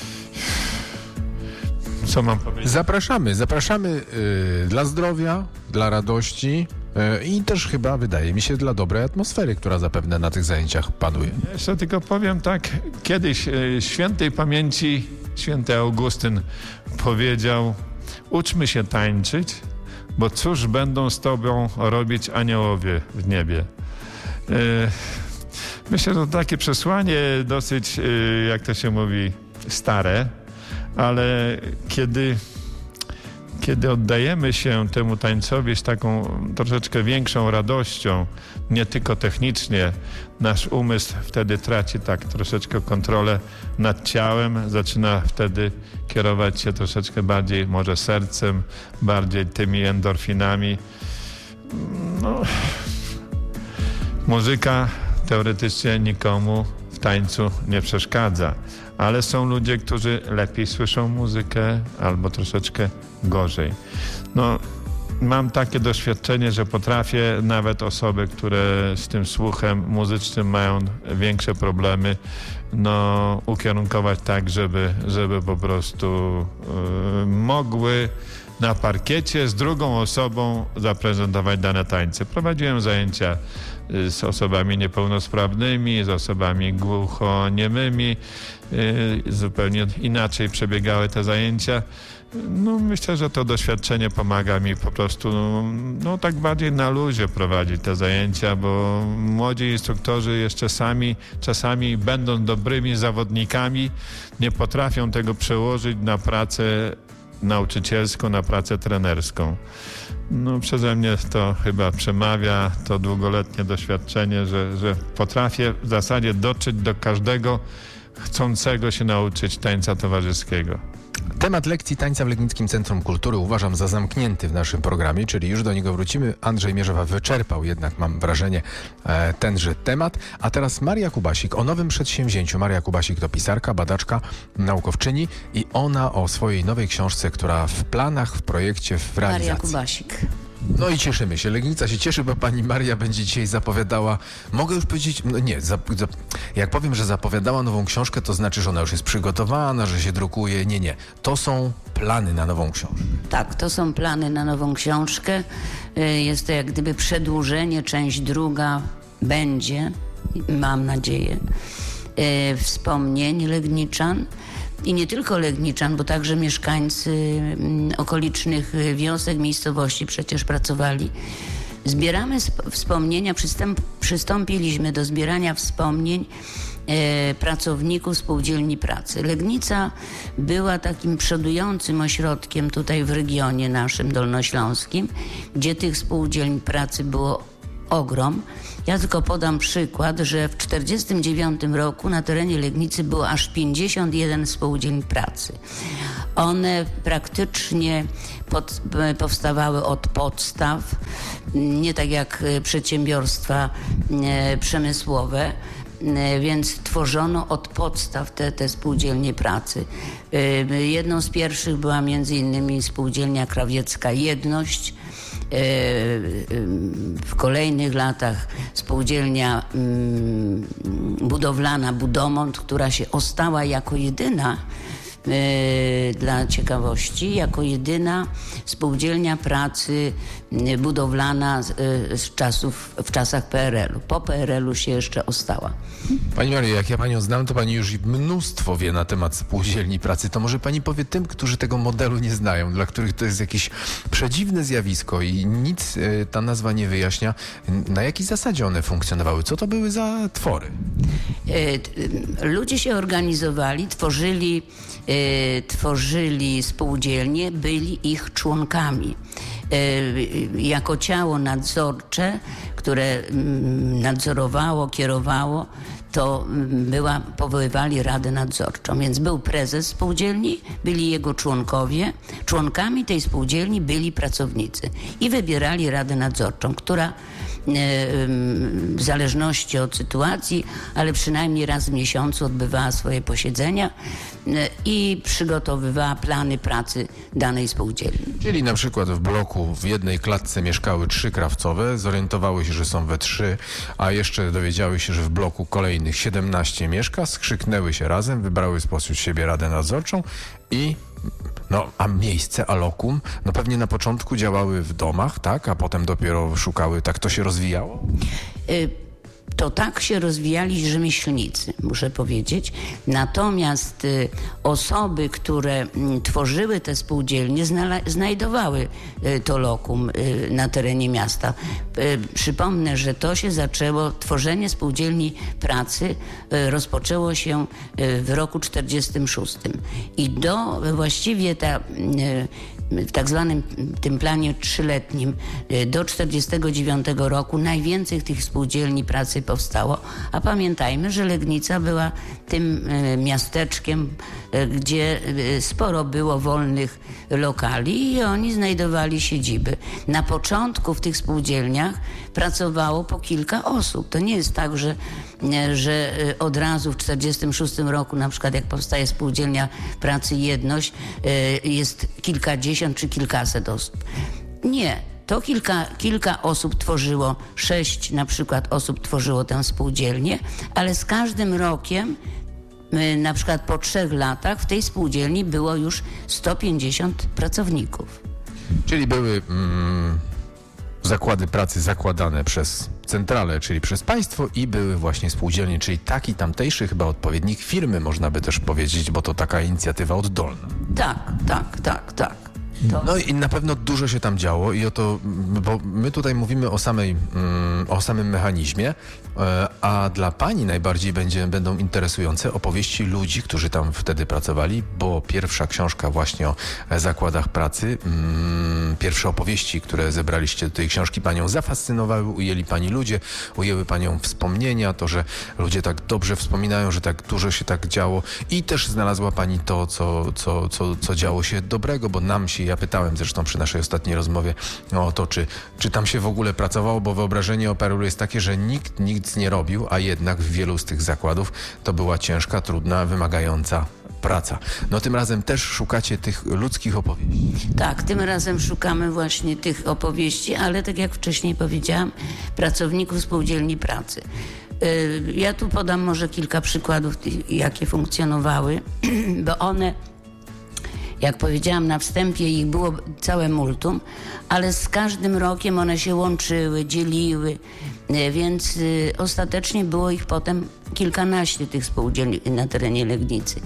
Co mam powiedzieć? Zapraszamy, zapraszamy yy, dla zdrowia, dla radości yy, i też chyba, wydaje mi się, dla dobrej atmosfery, która zapewne na tych zajęciach panuje. Ja jeszcze tylko powiem tak, kiedyś yy, świętej pamięci święty Augustyn powiedział: uczmy się tańczyć, bo cóż będą z tobą robić aniołowie w niebie. Yy, myślę, że to takie przesłanie dosyć, yy, jak to się mówi, stare, ale kiedy, kiedy oddajemy się temu tańcowi z taką troszeczkę większą radością, nie tylko technicznie, nasz umysł wtedy traci tak troszeczkę kontrolę nad ciałem, zaczyna wtedy kierować się troszeczkę bardziej może sercem, bardziej tymi endorfinami. No, muzyka teoretycznie nikomu w tańcu nie przeszkadza, ale są ludzie, którzy lepiej słyszą muzykę albo troszeczkę gorzej. No, mam takie doświadczenie, że potrafię nawet osoby, które z tym słuchem muzycznym mają większe problemy, no, ukierunkować tak, żeby, żeby po prostu yy, mogły na parkiecie z drugą osobą zaprezentować dane tańce. Prowadziłem zajęcia z osobami niepełnosprawnymi, z osobami głuchoniemymi. Zupełnie inaczej przebiegały te zajęcia. No, myślę, że to doświadczenie pomaga mi po prostu no, tak bardziej na luzie prowadzić te zajęcia, bo młodzi instruktorzy jeszcze sami, czasami będąc dobrymi zawodnikami, nie potrafią tego przełożyć na pracę nauczycielską, na pracę trenerską. No, przeze mnie to chyba przemawia to długoletnie doświadczenie, że, że potrafię w zasadzie dotrzeć do każdego chcącego się nauczyć tańca towarzyskiego. Temat lekcji tańca w Legnickim Centrum Kultury uważam za zamknięty w naszym programie, czyli już do niego wrócimy. Andrzej Mierzewa wyczerpał jednak, mam wrażenie, e, tenże temat. A teraz Maria Kubasik o nowym przedsięwzięciu. Maria Kubasik to pisarka, badaczka, naukowczyni i ona o swojej nowej książce, która w planach, w projekcie, w realizacji. Maria Kubasik. No i cieszymy się. Legnica się cieszy, bo pani Maria będzie dzisiaj zapowiadała, mogę już powiedzieć, no nie, zap, zap, jak powiem, że zapowiadała nową książkę, to znaczy, że ona już jest przygotowana, że się drukuje. Nie, nie. To są plany na nową książkę. Tak, to są plany na nową książkę. Jest to jak gdyby przedłużenie, część druga będzie, mam nadzieję, wspomnień Legniczan. I nie tylko Legniczan, bo także mieszkańcy okolicznych wiosek, miejscowości przecież pracowali. Zbieramy sp- wspomnienia, przystęp, przystąpiliśmy do zbierania wspomnień e, pracowników spółdzielni pracy. Legnica była takim przodującym ośrodkiem tutaj w regionie naszym dolnośląskim, gdzie tych spółdzielni pracy było ogrom. Ja tylko podam przykład, że w tysiąc dziewięćset czterdziestym dziewiątym roku na terenie Legnicy było aż pięćdziesiąt jeden spółdzielni pracy. One praktycznie pod, powstawały od podstaw, nie tak jak przedsiębiorstwa przemysłowe, więc tworzono od podstaw te, te spółdzielnie pracy. Jedną z pierwszych była między innymi spółdzielnia krawiecka Jedność. W kolejnych latach spółdzielnia budowlana Budomont, która się ostała jako jedyna, dla ciekawości, jako jedyna spółdzielnia pracy budowlana z czasów, w czasach P R L-u. Po P R L-u się jeszcze ostała. Pani Mario, jak ja panią znam, to pani już mnóstwo wie na temat spółdzielni pracy. To może pani powie tym, którzy tego modelu nie znają, dla których to jest jakieś przedziwne zjawisko i nic y, ta nazwa nie wyjaśnia, na jakiej zasadzie one funkcjonowały, co to były za twory? Y, ludzie się organizowali, tworzyli, y, tworzyli spółdzielnie, byli ich członkami. Jako ciało nadzorcze, które nadzorowało, kierowało, to była, powoływali Radę Nadzorczą. Więc był prezes spółdzielni, byli jego członkowie. Członkami tej spółdzielni byli pracownicy i wybierali Radę Nadzorczą, która w zależności od sytuacji, ale przynajmniej raz w miesiącu odbywała swoje posiedzenia i przygotowywała plany pracy danej spółdzielni. Czyli na przykład w bloku w jednej klatce mieszkały trzy krawcowe, zorientowały się, że są we trzy, a jeszcze dowiedziały się, że w bloku kolejnych siedemnaście mieszka, skrzyknęły się razem, wybrały spośród siebie Radę Nadzorczą i no, a miejsce, a lokum, no pewnie na początku działały w domach, tak? A potem dopiero szukały, tak to się rozwijało? Y- To tak się rozwijali rzemieślnicy, muszę powiedzieć. Natomiast y, osoby, które y, tworzyły te spółdzielnie, znala- znajdowały y, to lokum y, na terenie miasta. Y, przypomnę, że to się zaczęło, tworzenie spółdzielni pracy y, rozpoczęło się y, w roku czterdziestym szóstym. I do właściwie ta... Y, w tak zwanym tym planie trzyletnim do czterdziestego dziewiątego roku najwięcej tych spółdzielni pracy powstało, a pamiętajmy, że Legnica była tym miasteczkiem, gdzie sporo było wolnych lokali i oni znajdowali siedziby. Na początku w tych spółdzielniach pracowało po kilka osób. To nie jest tak, że, że od razu w czterdziestym szóstym roku, na przykład jak powstaje spółdzielnia pracy Jedność, jest kilkadziesiąt czy kilkaset osób. Nie. To kilka, kilka osób tworzyło, sześć na przykład osób tworzyło tę spółdzielnię, ale z każdym rokiem, na przykład po trzech latach w tej spółdzielni było już sto pięćdziesiąt pracowników. Czyli były mm, zakłady pracy zakładane przez centralę, czyli przez państwo i były właśnie spółdzielnie, czyli taki tamtejszy chyba odpowiednik firmy, można by też powiedzieć, bo to taka inicjatywa oddolna. Tak, tak, tak, tak. To... No i na pewno dużo się tam działo i oto, bo my tutaj mówimy o samej, mm, o samym mechanizmie, e, a dla pani najbardziej będzie, będą interesujące opowieści ludzi, którzy tam wtedy pracowali, bo pierwsza książka właśnie o zakładach pracy, mm, pierwsze opowieści, które zebraliście do tej książki, panią zafascynowały, ujęli pani ludzie, ujęły panią wspomnienia, to, że ludzie tak dobrze wspominają, że tak dużo się tak działo i też znalazła pani to, co, co, co, co działo się dobrego, bo nam się, ja pytałem zresztą przy naszej ostatniej rozmowie o to, czy, czy tam się w ogóle pracowało, bo wyobrażenie o P R L-u jest takie, że nikt nic nie robił, a jednak w wielu z tych zakładów to była ciężka, trudna, wymagająca praca. No tym razem też szukacie tych ludzkich opowieści. Tak, tym razem szukamy właśnie tych opowieści, ale tak jak wcześniej powiedziałam, pracowników spółdzielni pracy. Ja tu podam może kilka przykładów, jakie funkcjonowały, bo one, jak powiedziałam na wstępie, ich było całe multum, ale z każdym rokiem one się łączyły, dzieliły, więc ostatecznie było ich potem kilkanaście tych spółdzielni na terenie Legnicy.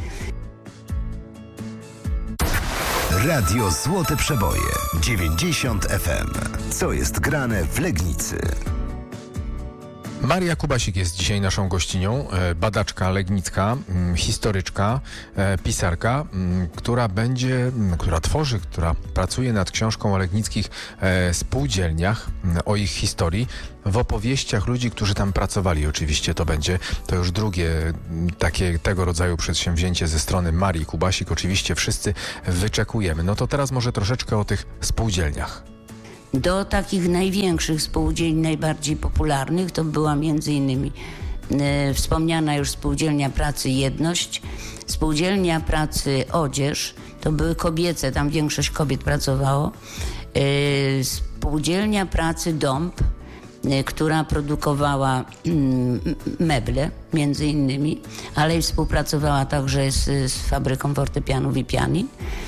Radio Złote Przeboje dziewięćdziesiąt F M. Co jest grane w Legnicy? Maria Kubasik jest dzisiaj naszą gościnią, badaczka legnicka, historyczka, pisarka, która będzie, która tworzy, która pracuje nad książką o legnickich spółdzielniach, o ich historii, w opowieściach ludzi, którzy tam pracowali. Oczywiście to będzie, to już drugie takie tego rodzaju przedsięwzięcie ze strony Marii Kubasik. Oczywiście wszyscy wyczekujemy. No to teraz może troszeczkę o tych spółdzielniach. Do takich największych spółdzielni, najbardziej popularnych, to była między innymi e, wspomniana już Spółdzielnia Pracy Jedność, Spółdzielnia Pracy Odzież, to były kobiece, tam większość kobiet pracowało, e, Spółdzielnia Pracy Dąb, e, która produkowała mm, meble między innymi, ale i współpracowała także z, z fabryką fortepianów i pianin.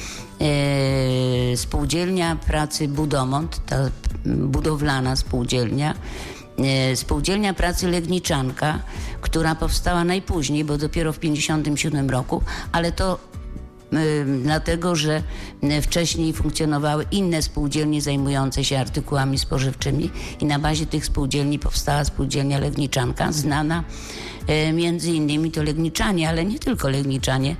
E, spółdzielnia Pracy Budomont, ta budowlana spółdzielnia, e, Spółdzielnia Pracy Legniczanka, która powstała najpóźniej, bo dopiero w pięćdziesiątym siódmym roku, ale to e, dlatego, że wcześniej funkcjonowały inne spółdzielnie zajmujące się artykułami spożywczymi i na bazie tych spółdzielni powstała Spółdzielnia Legniczanka, znana e, między innymi to Legniczanie, ale nie tylko Legniczanie,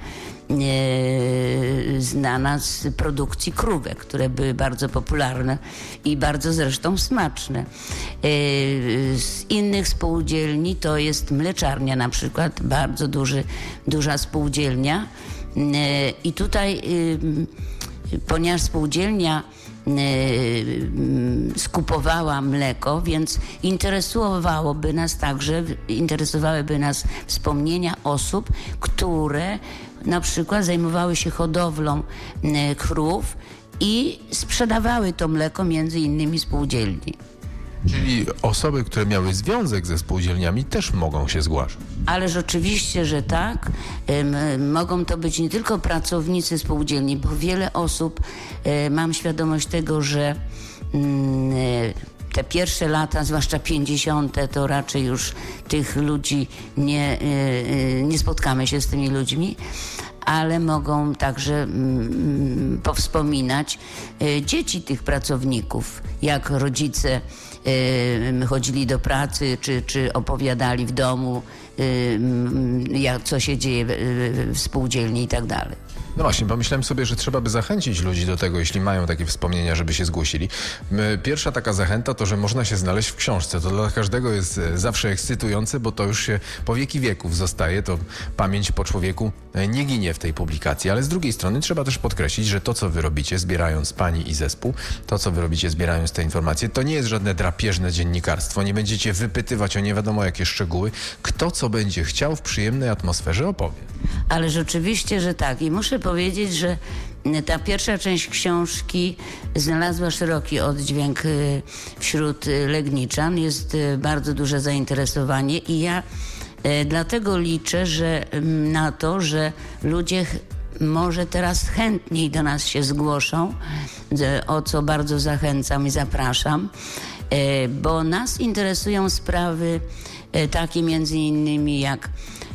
znana z produkcji krówek, które były bardzo popularne i bardzo zresztą smaczne. Z innych spółdzielni to jest mleczarnia na przykład, bardzo duży, duża spółdzielnia i tutaj, ponieważ spółdzielnia skupowała mleko, więc interesowałoby nas także, interesowałyby nas wspomnienia osób, które na przykład zajmowały się hodowlą krów i sprzedawały to mleko między innymi spółdzielni. Czyli osoby, które miały związek ze spółdzielniami, też mogą się zgłaszać. Ależ oczywiście, że tak. Ym, mogą to być nie tylko pracownicy spółdzielni, bo wiele osób, y, mam świadomość tego, że y, te pierwsze lata, zwłaszcza pięćdziesiąte, to raczej już tych ludzi nie, y, y, nie spotkamy się z tymi ludźmi, ale mogą także mm, powspominać y, dzieci tych pracowników, jak rodzice y, chodzili do pracy, czy, czy opowiadali w domu, y, jak, co się dzieje w, w spółdzielni i tak dalej. No właśnie, pomyślałem sobie, że trzeba by zachęcić ludzi do tego, jeśli mają takie wspomnienia, żeby się zgłosili. Pierwsza taka zachęta to, że można się znaleźć w książce. To dla każdego jest zawsze ekscytujące, bo to już się po wieki wieków zostaje. To pamięć po człowieku nie ginie w tej publikacji. Ale z drugiej strony trzeba też podkreślić, że to, co wy robicie, zbierając pani i zespół, to, co wy robicie, zbierając te informacje, to nie jest żadne drapieżne dziennikarstwo. Nie będziecie wypytywać o nie wiadomo jakie szczegóły. Kto co będzie chciał w przyjemnej atmosferze opowie. Ale rzeczywiście, że tak. I muszę powiedzieć, że ta pierwsza część książki znalazła szeroki oddźwięk wśród Legniczan. Jest bardzo duże zainteresowanie i ja dlatego liczę, że na to, że ludzie może teraz chętniej do nas się zgłoszą, o co bardzo zachęcam i zapraszam, bo nas interesują sprawy takie między innymi jak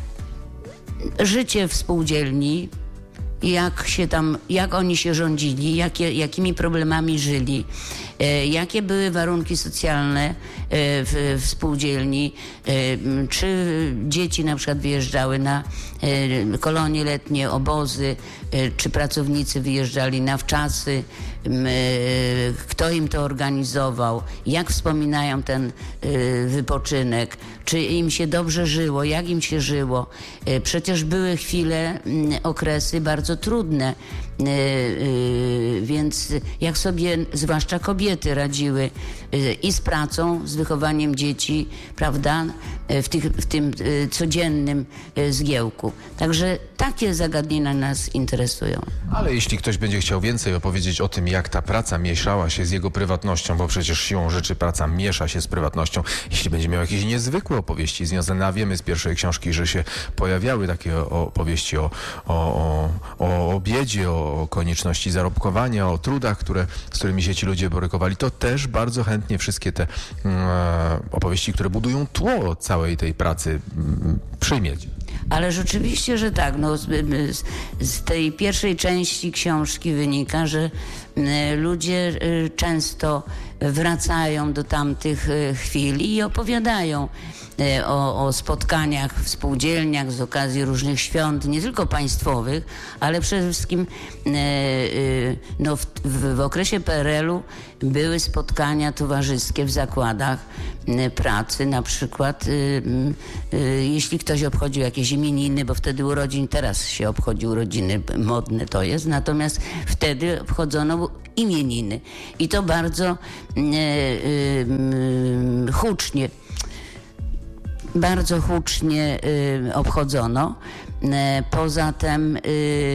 życie w spółdzielni, jak się tam, jak oni się rządzili, jakie, jakimi problemami żyli, e, jakie były warunki socjalne e, w, w spółdzielni, e, czy dzieci na przykład wyjeżdżały na e, kolonie letnie, obozy, e, czy pracownicy wyjeżdżali na wczasy, e, kto im to organizował, jak wspominają ten e, wypoczynek, czy im się dobrze żyło, jak im się żyło. E, przecież były chwile, m, okresy bardzo trudne Więc jak sobie zwłaszcza kobiety radziły i z pracą, z wychowaniem dzieci, prawda, w, tych, w tym codziennym zgiełku. Także takie zagadnienia nas interesują. Ale jeśli ktoś będzie chciał więcej opowiedzieć o tym, jak ta praca mieszała się z jego prywatnością, bo przecież siłą rzeczy praca miesza się z prywatnością, jeśli będzie miał jakieś niezwykłe opowieści związane, a wiemy z pierwszej książki, że się pojawiały takie opowieści o, o, o, o obiedzie, o konieczności zarobkowania, o trudach, które, z którymi się ci ludzie borykowali, to też bardzo chętnie wszystkie te e, opowieści, które budują tło całej tej pracy, m, przyjmieć. Ale rzeczywiście, że tak. No, z, z tej pierwszej części książki wynika, że ludzie często wracają do tamtych chwil i opowiadają o, o spotkaniach w spółdzielniach z okazji różnych świąt, nie tylko państwowych, ale przede wszystkim no, w, w, w okresie P R L-u były spotkania towarzyskie w zakładach pracy, na przykład jeśli ktoś obchodził jakieś imieniny, bo wtedy urodzin, teraz się obchodzi urodziny, modne to jest, natomiast wtedy obchodzono imieniny i to bardzo e, e, hucznie, bardzo hucznie e, obchodzono. E, poza tym e,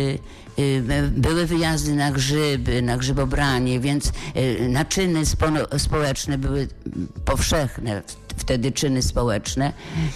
były wyjazdy na grzyby, na grzybobranie, więc naczyny spo- społeczne były powszechne, wtedy czyny społeczne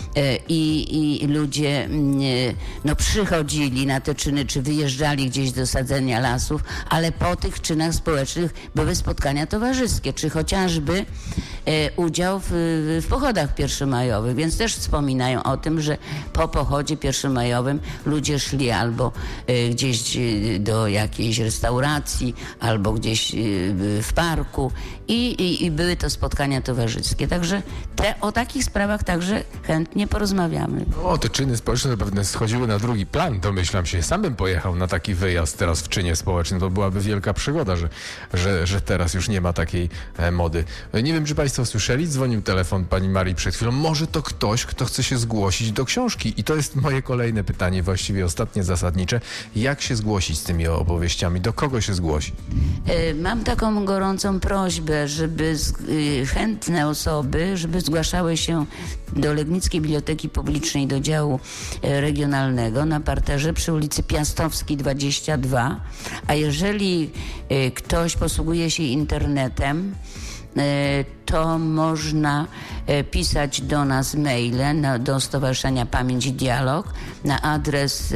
i, i ludzie no, przychodzili na te czyny, czy wyjeżdżali gdzieś do sadzenia lasów, ale po tych czynach społecznych były spotkania towarzyskie, czy chociażby udział w, w pochodach pierwszomajowych, więc też wspominają o tym, że po pochodzie pierwszomajowym ludzie szli albo gdzieś do jakiejś restauracji, albo gdzieś w parku i, i, i były to spotkania towarzyskie. Także te, o takich sprawach także chętnie porozmawiamy. O, te czyny społeczne pewnie schodziły na drugi plan, domyślam się. Sam bym pojechał na taki wyjazd teraz w czynie społecznym. To byłaby wielka przygoda, że, że, że teraz już nie ma takiej e, mody. Nie wiem, czy państwo słyszeli? Dzwonił telefon pani Marii przed chwilą. Może to ktoś, kto chce się zgłosić do książki. I to jest moje kolejne pytanie, właściwie ostatnie, zasadnicze. Jak się zgłosić z tymi opowieściami? Do kogo się zgłosić? Mam taką gorącą prośbę, żeby z, y, chętne osoby, żeby zgłaszały się do Legnickiej Biblioteki Publicznej, do działu y, regionalnego na parterze przy ulicy Piastowskiej dwadzieścia dwa. A jeżeli y, ktoś posługuje się internetem, y, to można y, pisać do nas maile na, do Stowarzyszenia Pamięć i Dialog na adres y,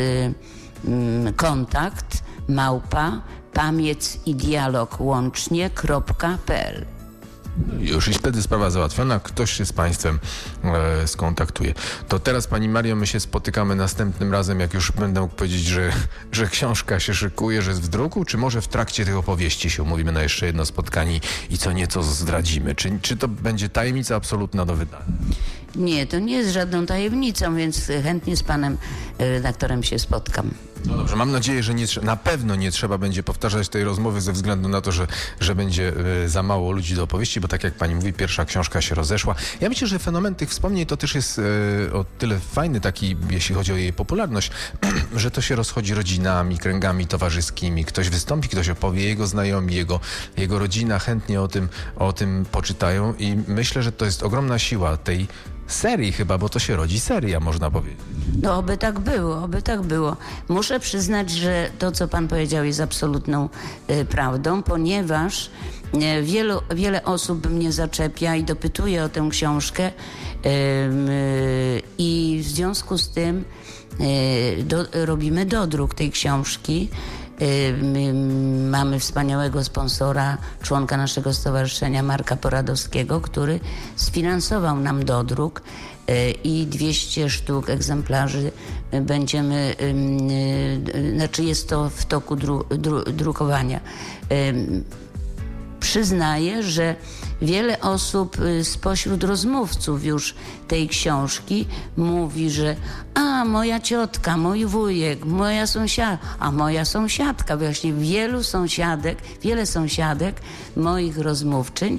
y, kontakt małpa pamięć i dialog łącznie kropka p l. Już i wtedy sprawa załatwiona, ktoś się z państwem e, skontaktuje. To teraz, pani Mario, my się spotykamy następnym razem, jak już będę mógł powiedzieć, że, że książka się szykuje, że jest w druku, czy może w trakcie tych opowieści się umówimy na jeszcze jedno spotkanie i co nieco zdradzimy? Czy, czy to będzie tajemnica absolutna do wydania? Nie, to nie jest żadną tajemnicą, więc chętnie z panem redaktorem się spotkam. No dobrze, mam nadzieję, że nie, na pewno nie trzeba będzie powtarzać tej rozmowy ze względu na to, że, że będzie y, za mało ludzi do opowieści, bo tak jak pani mówi, pierwsza książka się rozeszła. Ja myślę, że fenomen tych wspomnień to też jest y, o tyle fajny taki, jeśli chodzi o jej popularność, że to się rozchodzi rodzinami, kręgami towarzyskimi. Ktoś wystąpi, ktoś opowie, jego znajomi, jego, jego rodzina chętnie o tym, o tym poczytają i myślę, że to jest ogromna siła tej serii chyba, bo to się rodzi seria, można powiedzieć. No oby tak było, oby tak było. Muszę przyznać, że to, co pan powiedział, jest absolutną y, prawdą, ponieważ y, wielu, wiele osób mnie zaczepia i dopytuje o tę książkę y, y, i w związku z tym y, do, robimy dodruk tej książki. My mamy wspaniałego sponsora, członka naszego stowarzyszenia Marka Poradowskiego, który sfinansował nam dodruk i dwieście sztuk egzemplarzy będziemy, znaczy jest to w toku dru, dru, drukowania. Przyznaję, że wiele osób spośród rozmówców już tej książki mówi, że a moja ciotka, mój wujek, moja sąsiadka, a moja sąsiadka, właśnie wielu sąsiadek, wiele sąsiadek moich rozmówczyń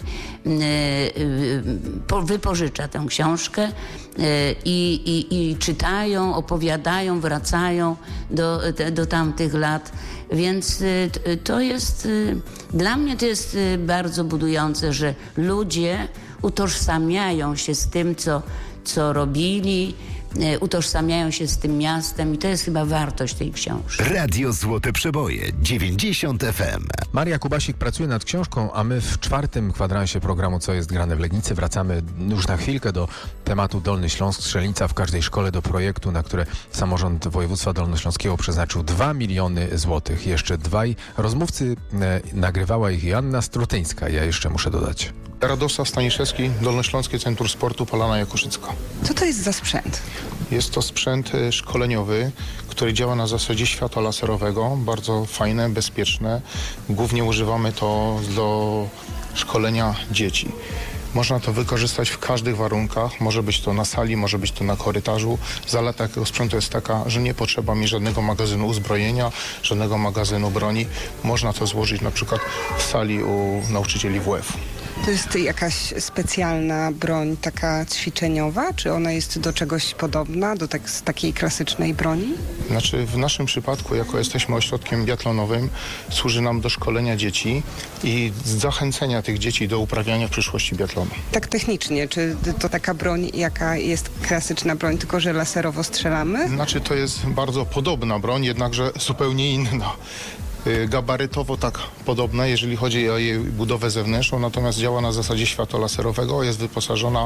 wypożycza tę książkę i, i, i czytają, opowiadają, wracają do, do tamtych lat Więc y, t- to jest, y, dla mnie to jest y, bardzo budujące, że ludzie utożsamiają się z tym, co, co robili, y, utożsamiają się z tym miastem i to jest chyba wartość tej książki. Radio Złote Przeboje dziewięćdziesiąt F M. Maria Kubasik pracuje nad książką, a my w czwartym kwadransie programu Co jest grane w Legnicy wracamy już na chwilkę do tematu Dolny Śląsk, strzelnica w każdej szkole, do projektu, na które samorząd województwa dolnośląskiego przeznaczył dwa miliony złotych. Jeszcze dwaj rozmówcy, e, nagrywała ich Joanna Strutyńska, ja jeszcze muszę dodać. Radosław Staniszewski, Dolnośląskie Centrum Sportu Polana Jakuszycka. Co to jest za sprzęt? Jest to sprzęt e, szkoleniowy, który działa na zasadzie światła laserowego. Bardzo fajne, bezpieczne. Głównie używamy to do szkolenia dzieci. Można to wykorzystać w każdych warunkach. Może być to na sali, może być to na korytarzu. Zaleta takiego sprzętu jest taka, że nie potrzeba mi żadnego magazynu uzbrojenia, żadnego magazynu broni. Można to złożyć na przykład w sali u nauczycieli W F. To jest jakaś specjalna broń taka ćwiczeniowa? Czy ona jest do czegoś podobna, do tak, takiej klasycznej broni? Znaczy w naszym przypadku, jako jesteśmy ośrodkiem biatlonowym, służy nam do szkolenia dzieci i zachęcenia tych dzieci do uprawiania w przyszłości biatlonu. Tak technicznie, czy to taka broń, jaka jest klasyczna broń, tylko że laserowo strzelamy? Znaczy to jest bardzo podobna broń, jednakże zupełnie inna. Y, Gabarytowo tak podobna, jeżeli chodzi o jej budowę zewnętrzną, natomiast działa na zasadzie światła laserowego, jest wyposażona y,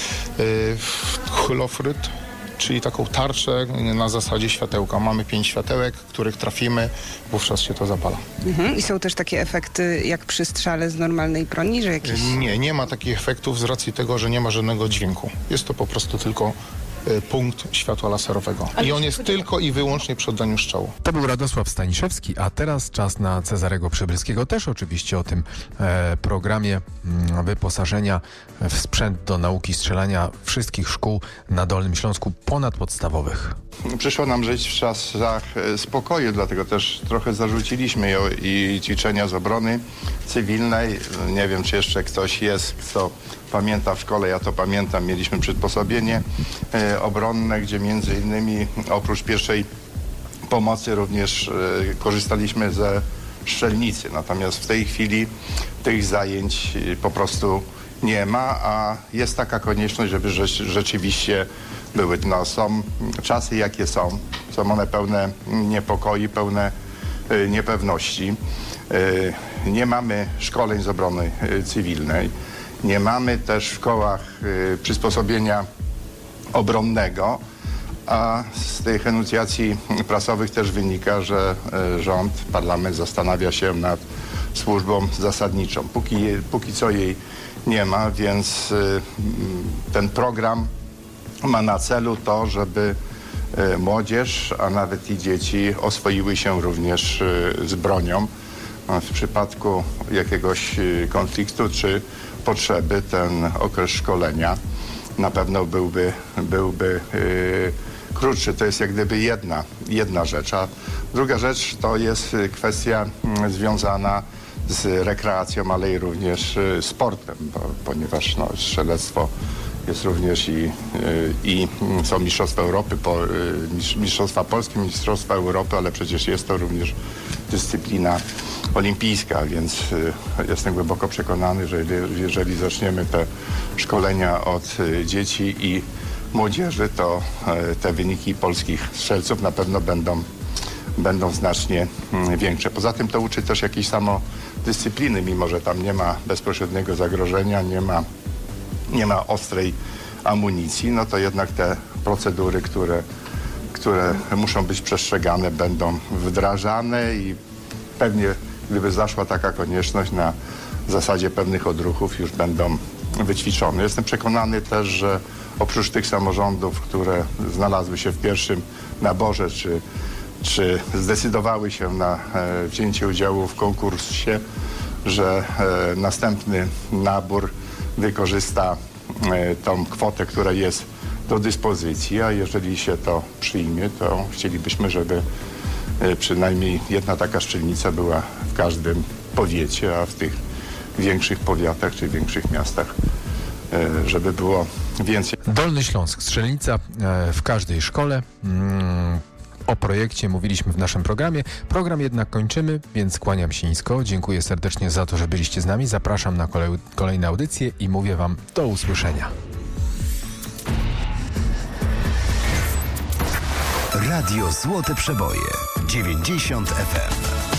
w hulofryt, czyli taką tarczę na zasadzie światełka. Mamy pięć światełek, których trafimy, wówczas się to zapala. Mhm. I są też takie efekty jak przy strzale z normalnej broni, że jakieś... Nie, nie ma takich efektów z racji tego, że nie ma żadnego dźwięku. Jest to po prostu tylko y, punkt światła laserowego. I on jest tylko i wyłącznie przy oddaniu strzału. To był Radosław Staniszewski, a teraz czas na Cezarego Przybylskiego. Też oczywiście o tym e, programie m, wyposażenia w sprzęt do nauki strzelania wszystkich szkół na Dolnym Śląsku ponadpodstawowych. Przyszło nam żyć w czasach e, spokoju, dlatego też trochę zarzuciliśmy ją i ćwiczenia z obrony cywilnej. Nie wiem, czy jeszcze ktoś jest, kto pamięta w szkole, ja to pamiętam, mieliśmy przysposobienie e, obronne, gdzie między innymi oprócz pierwszej pomocy również e, korzystaliśmy ze strzelnicy. Natomiast w tej chwili tych zajęć e, po prostu nie ma, a jest taka konieczność, żeby rze rzeczywiście były. No, są czasy, jakie są. Są one pełne niepokoi, pełne y, niepewności. Y, nie mamy szkoleń z obrony y, cywilnej. Nie mamy też w szkołach y, przysposobienia obronnego, a z tych enuncjacji prasowych też wynika, że y, rząd, parlament zastanawia się nad służbą zasadniczą. Póki, póki co jej nie ma, więc y, ten program ma na celu to, żeby y, młodzież, a nawet i dzieci oswoiły się również y, z bronią. A w przypadku jakiegoś y, konfliktu czy potrzeby ten okres szkolenia na pewno byłby, byłby y, krótszy. To jest jak gdyby jedna, jedna rzecz. A druga rzecz to jest kwestia y, związana z rekreacją, ale i również y, sportem, bo, ponieważ no, strzelectwo jest również i, i są Mistrzostwa Europy, po, Mistrzostwa Polskie, Mistrzostwa Europy, ale przecież jest to również dyscyplina olimpijska, więc jestem głęboko przekonany, że jeżeli zaczniemy te szkolenia od dzieci i młodzieży, to te wyniki polskich strzelców na pewno będą, będą znacznie większe. Poza tym to uczy też jakiejś samodyscypliny, mimo że tam nie ma bezpośredniego zagrożenia, nie ma nie ma ostrej amunicji, no to jednak te procedury, które, które muszą być przestrzegane, będą wdrażane i pewnie gdyby zaszła taka konieczność, na zasadzie pewnych odruchów już będą wyćwiczone. Jestem przekonany też, że oprócz tych samorządów, które znalazły się w pierwszym naborze, czy, czy zdecydowały się na e, wzięcie udziału w konkursie, że e, następny nabór wykorzysta e, tą kwotę, która jest do dyspozycji, a jeżeli się to przyjmie, to chcielibyśmy, żeby e, przynajmniej jedna taka strzelnica była w każdym powiecie, a w tych większych powiatach czy większych miastach, e, żeby było więcej. Dolny Śląsk, strzelnica e, w każdej szkole. Mm. O projekcie mówiliśmy w naszym programie. Program jednak kończymy, więc kłaniam się nisko. Dziękuję serdecznie za to, że byliście z nami. Zapraszam na kolej, kolejne audycje i mówię Wam do usłyszenia. Radio Złote Przeboje dziewięćdziesiąt F M.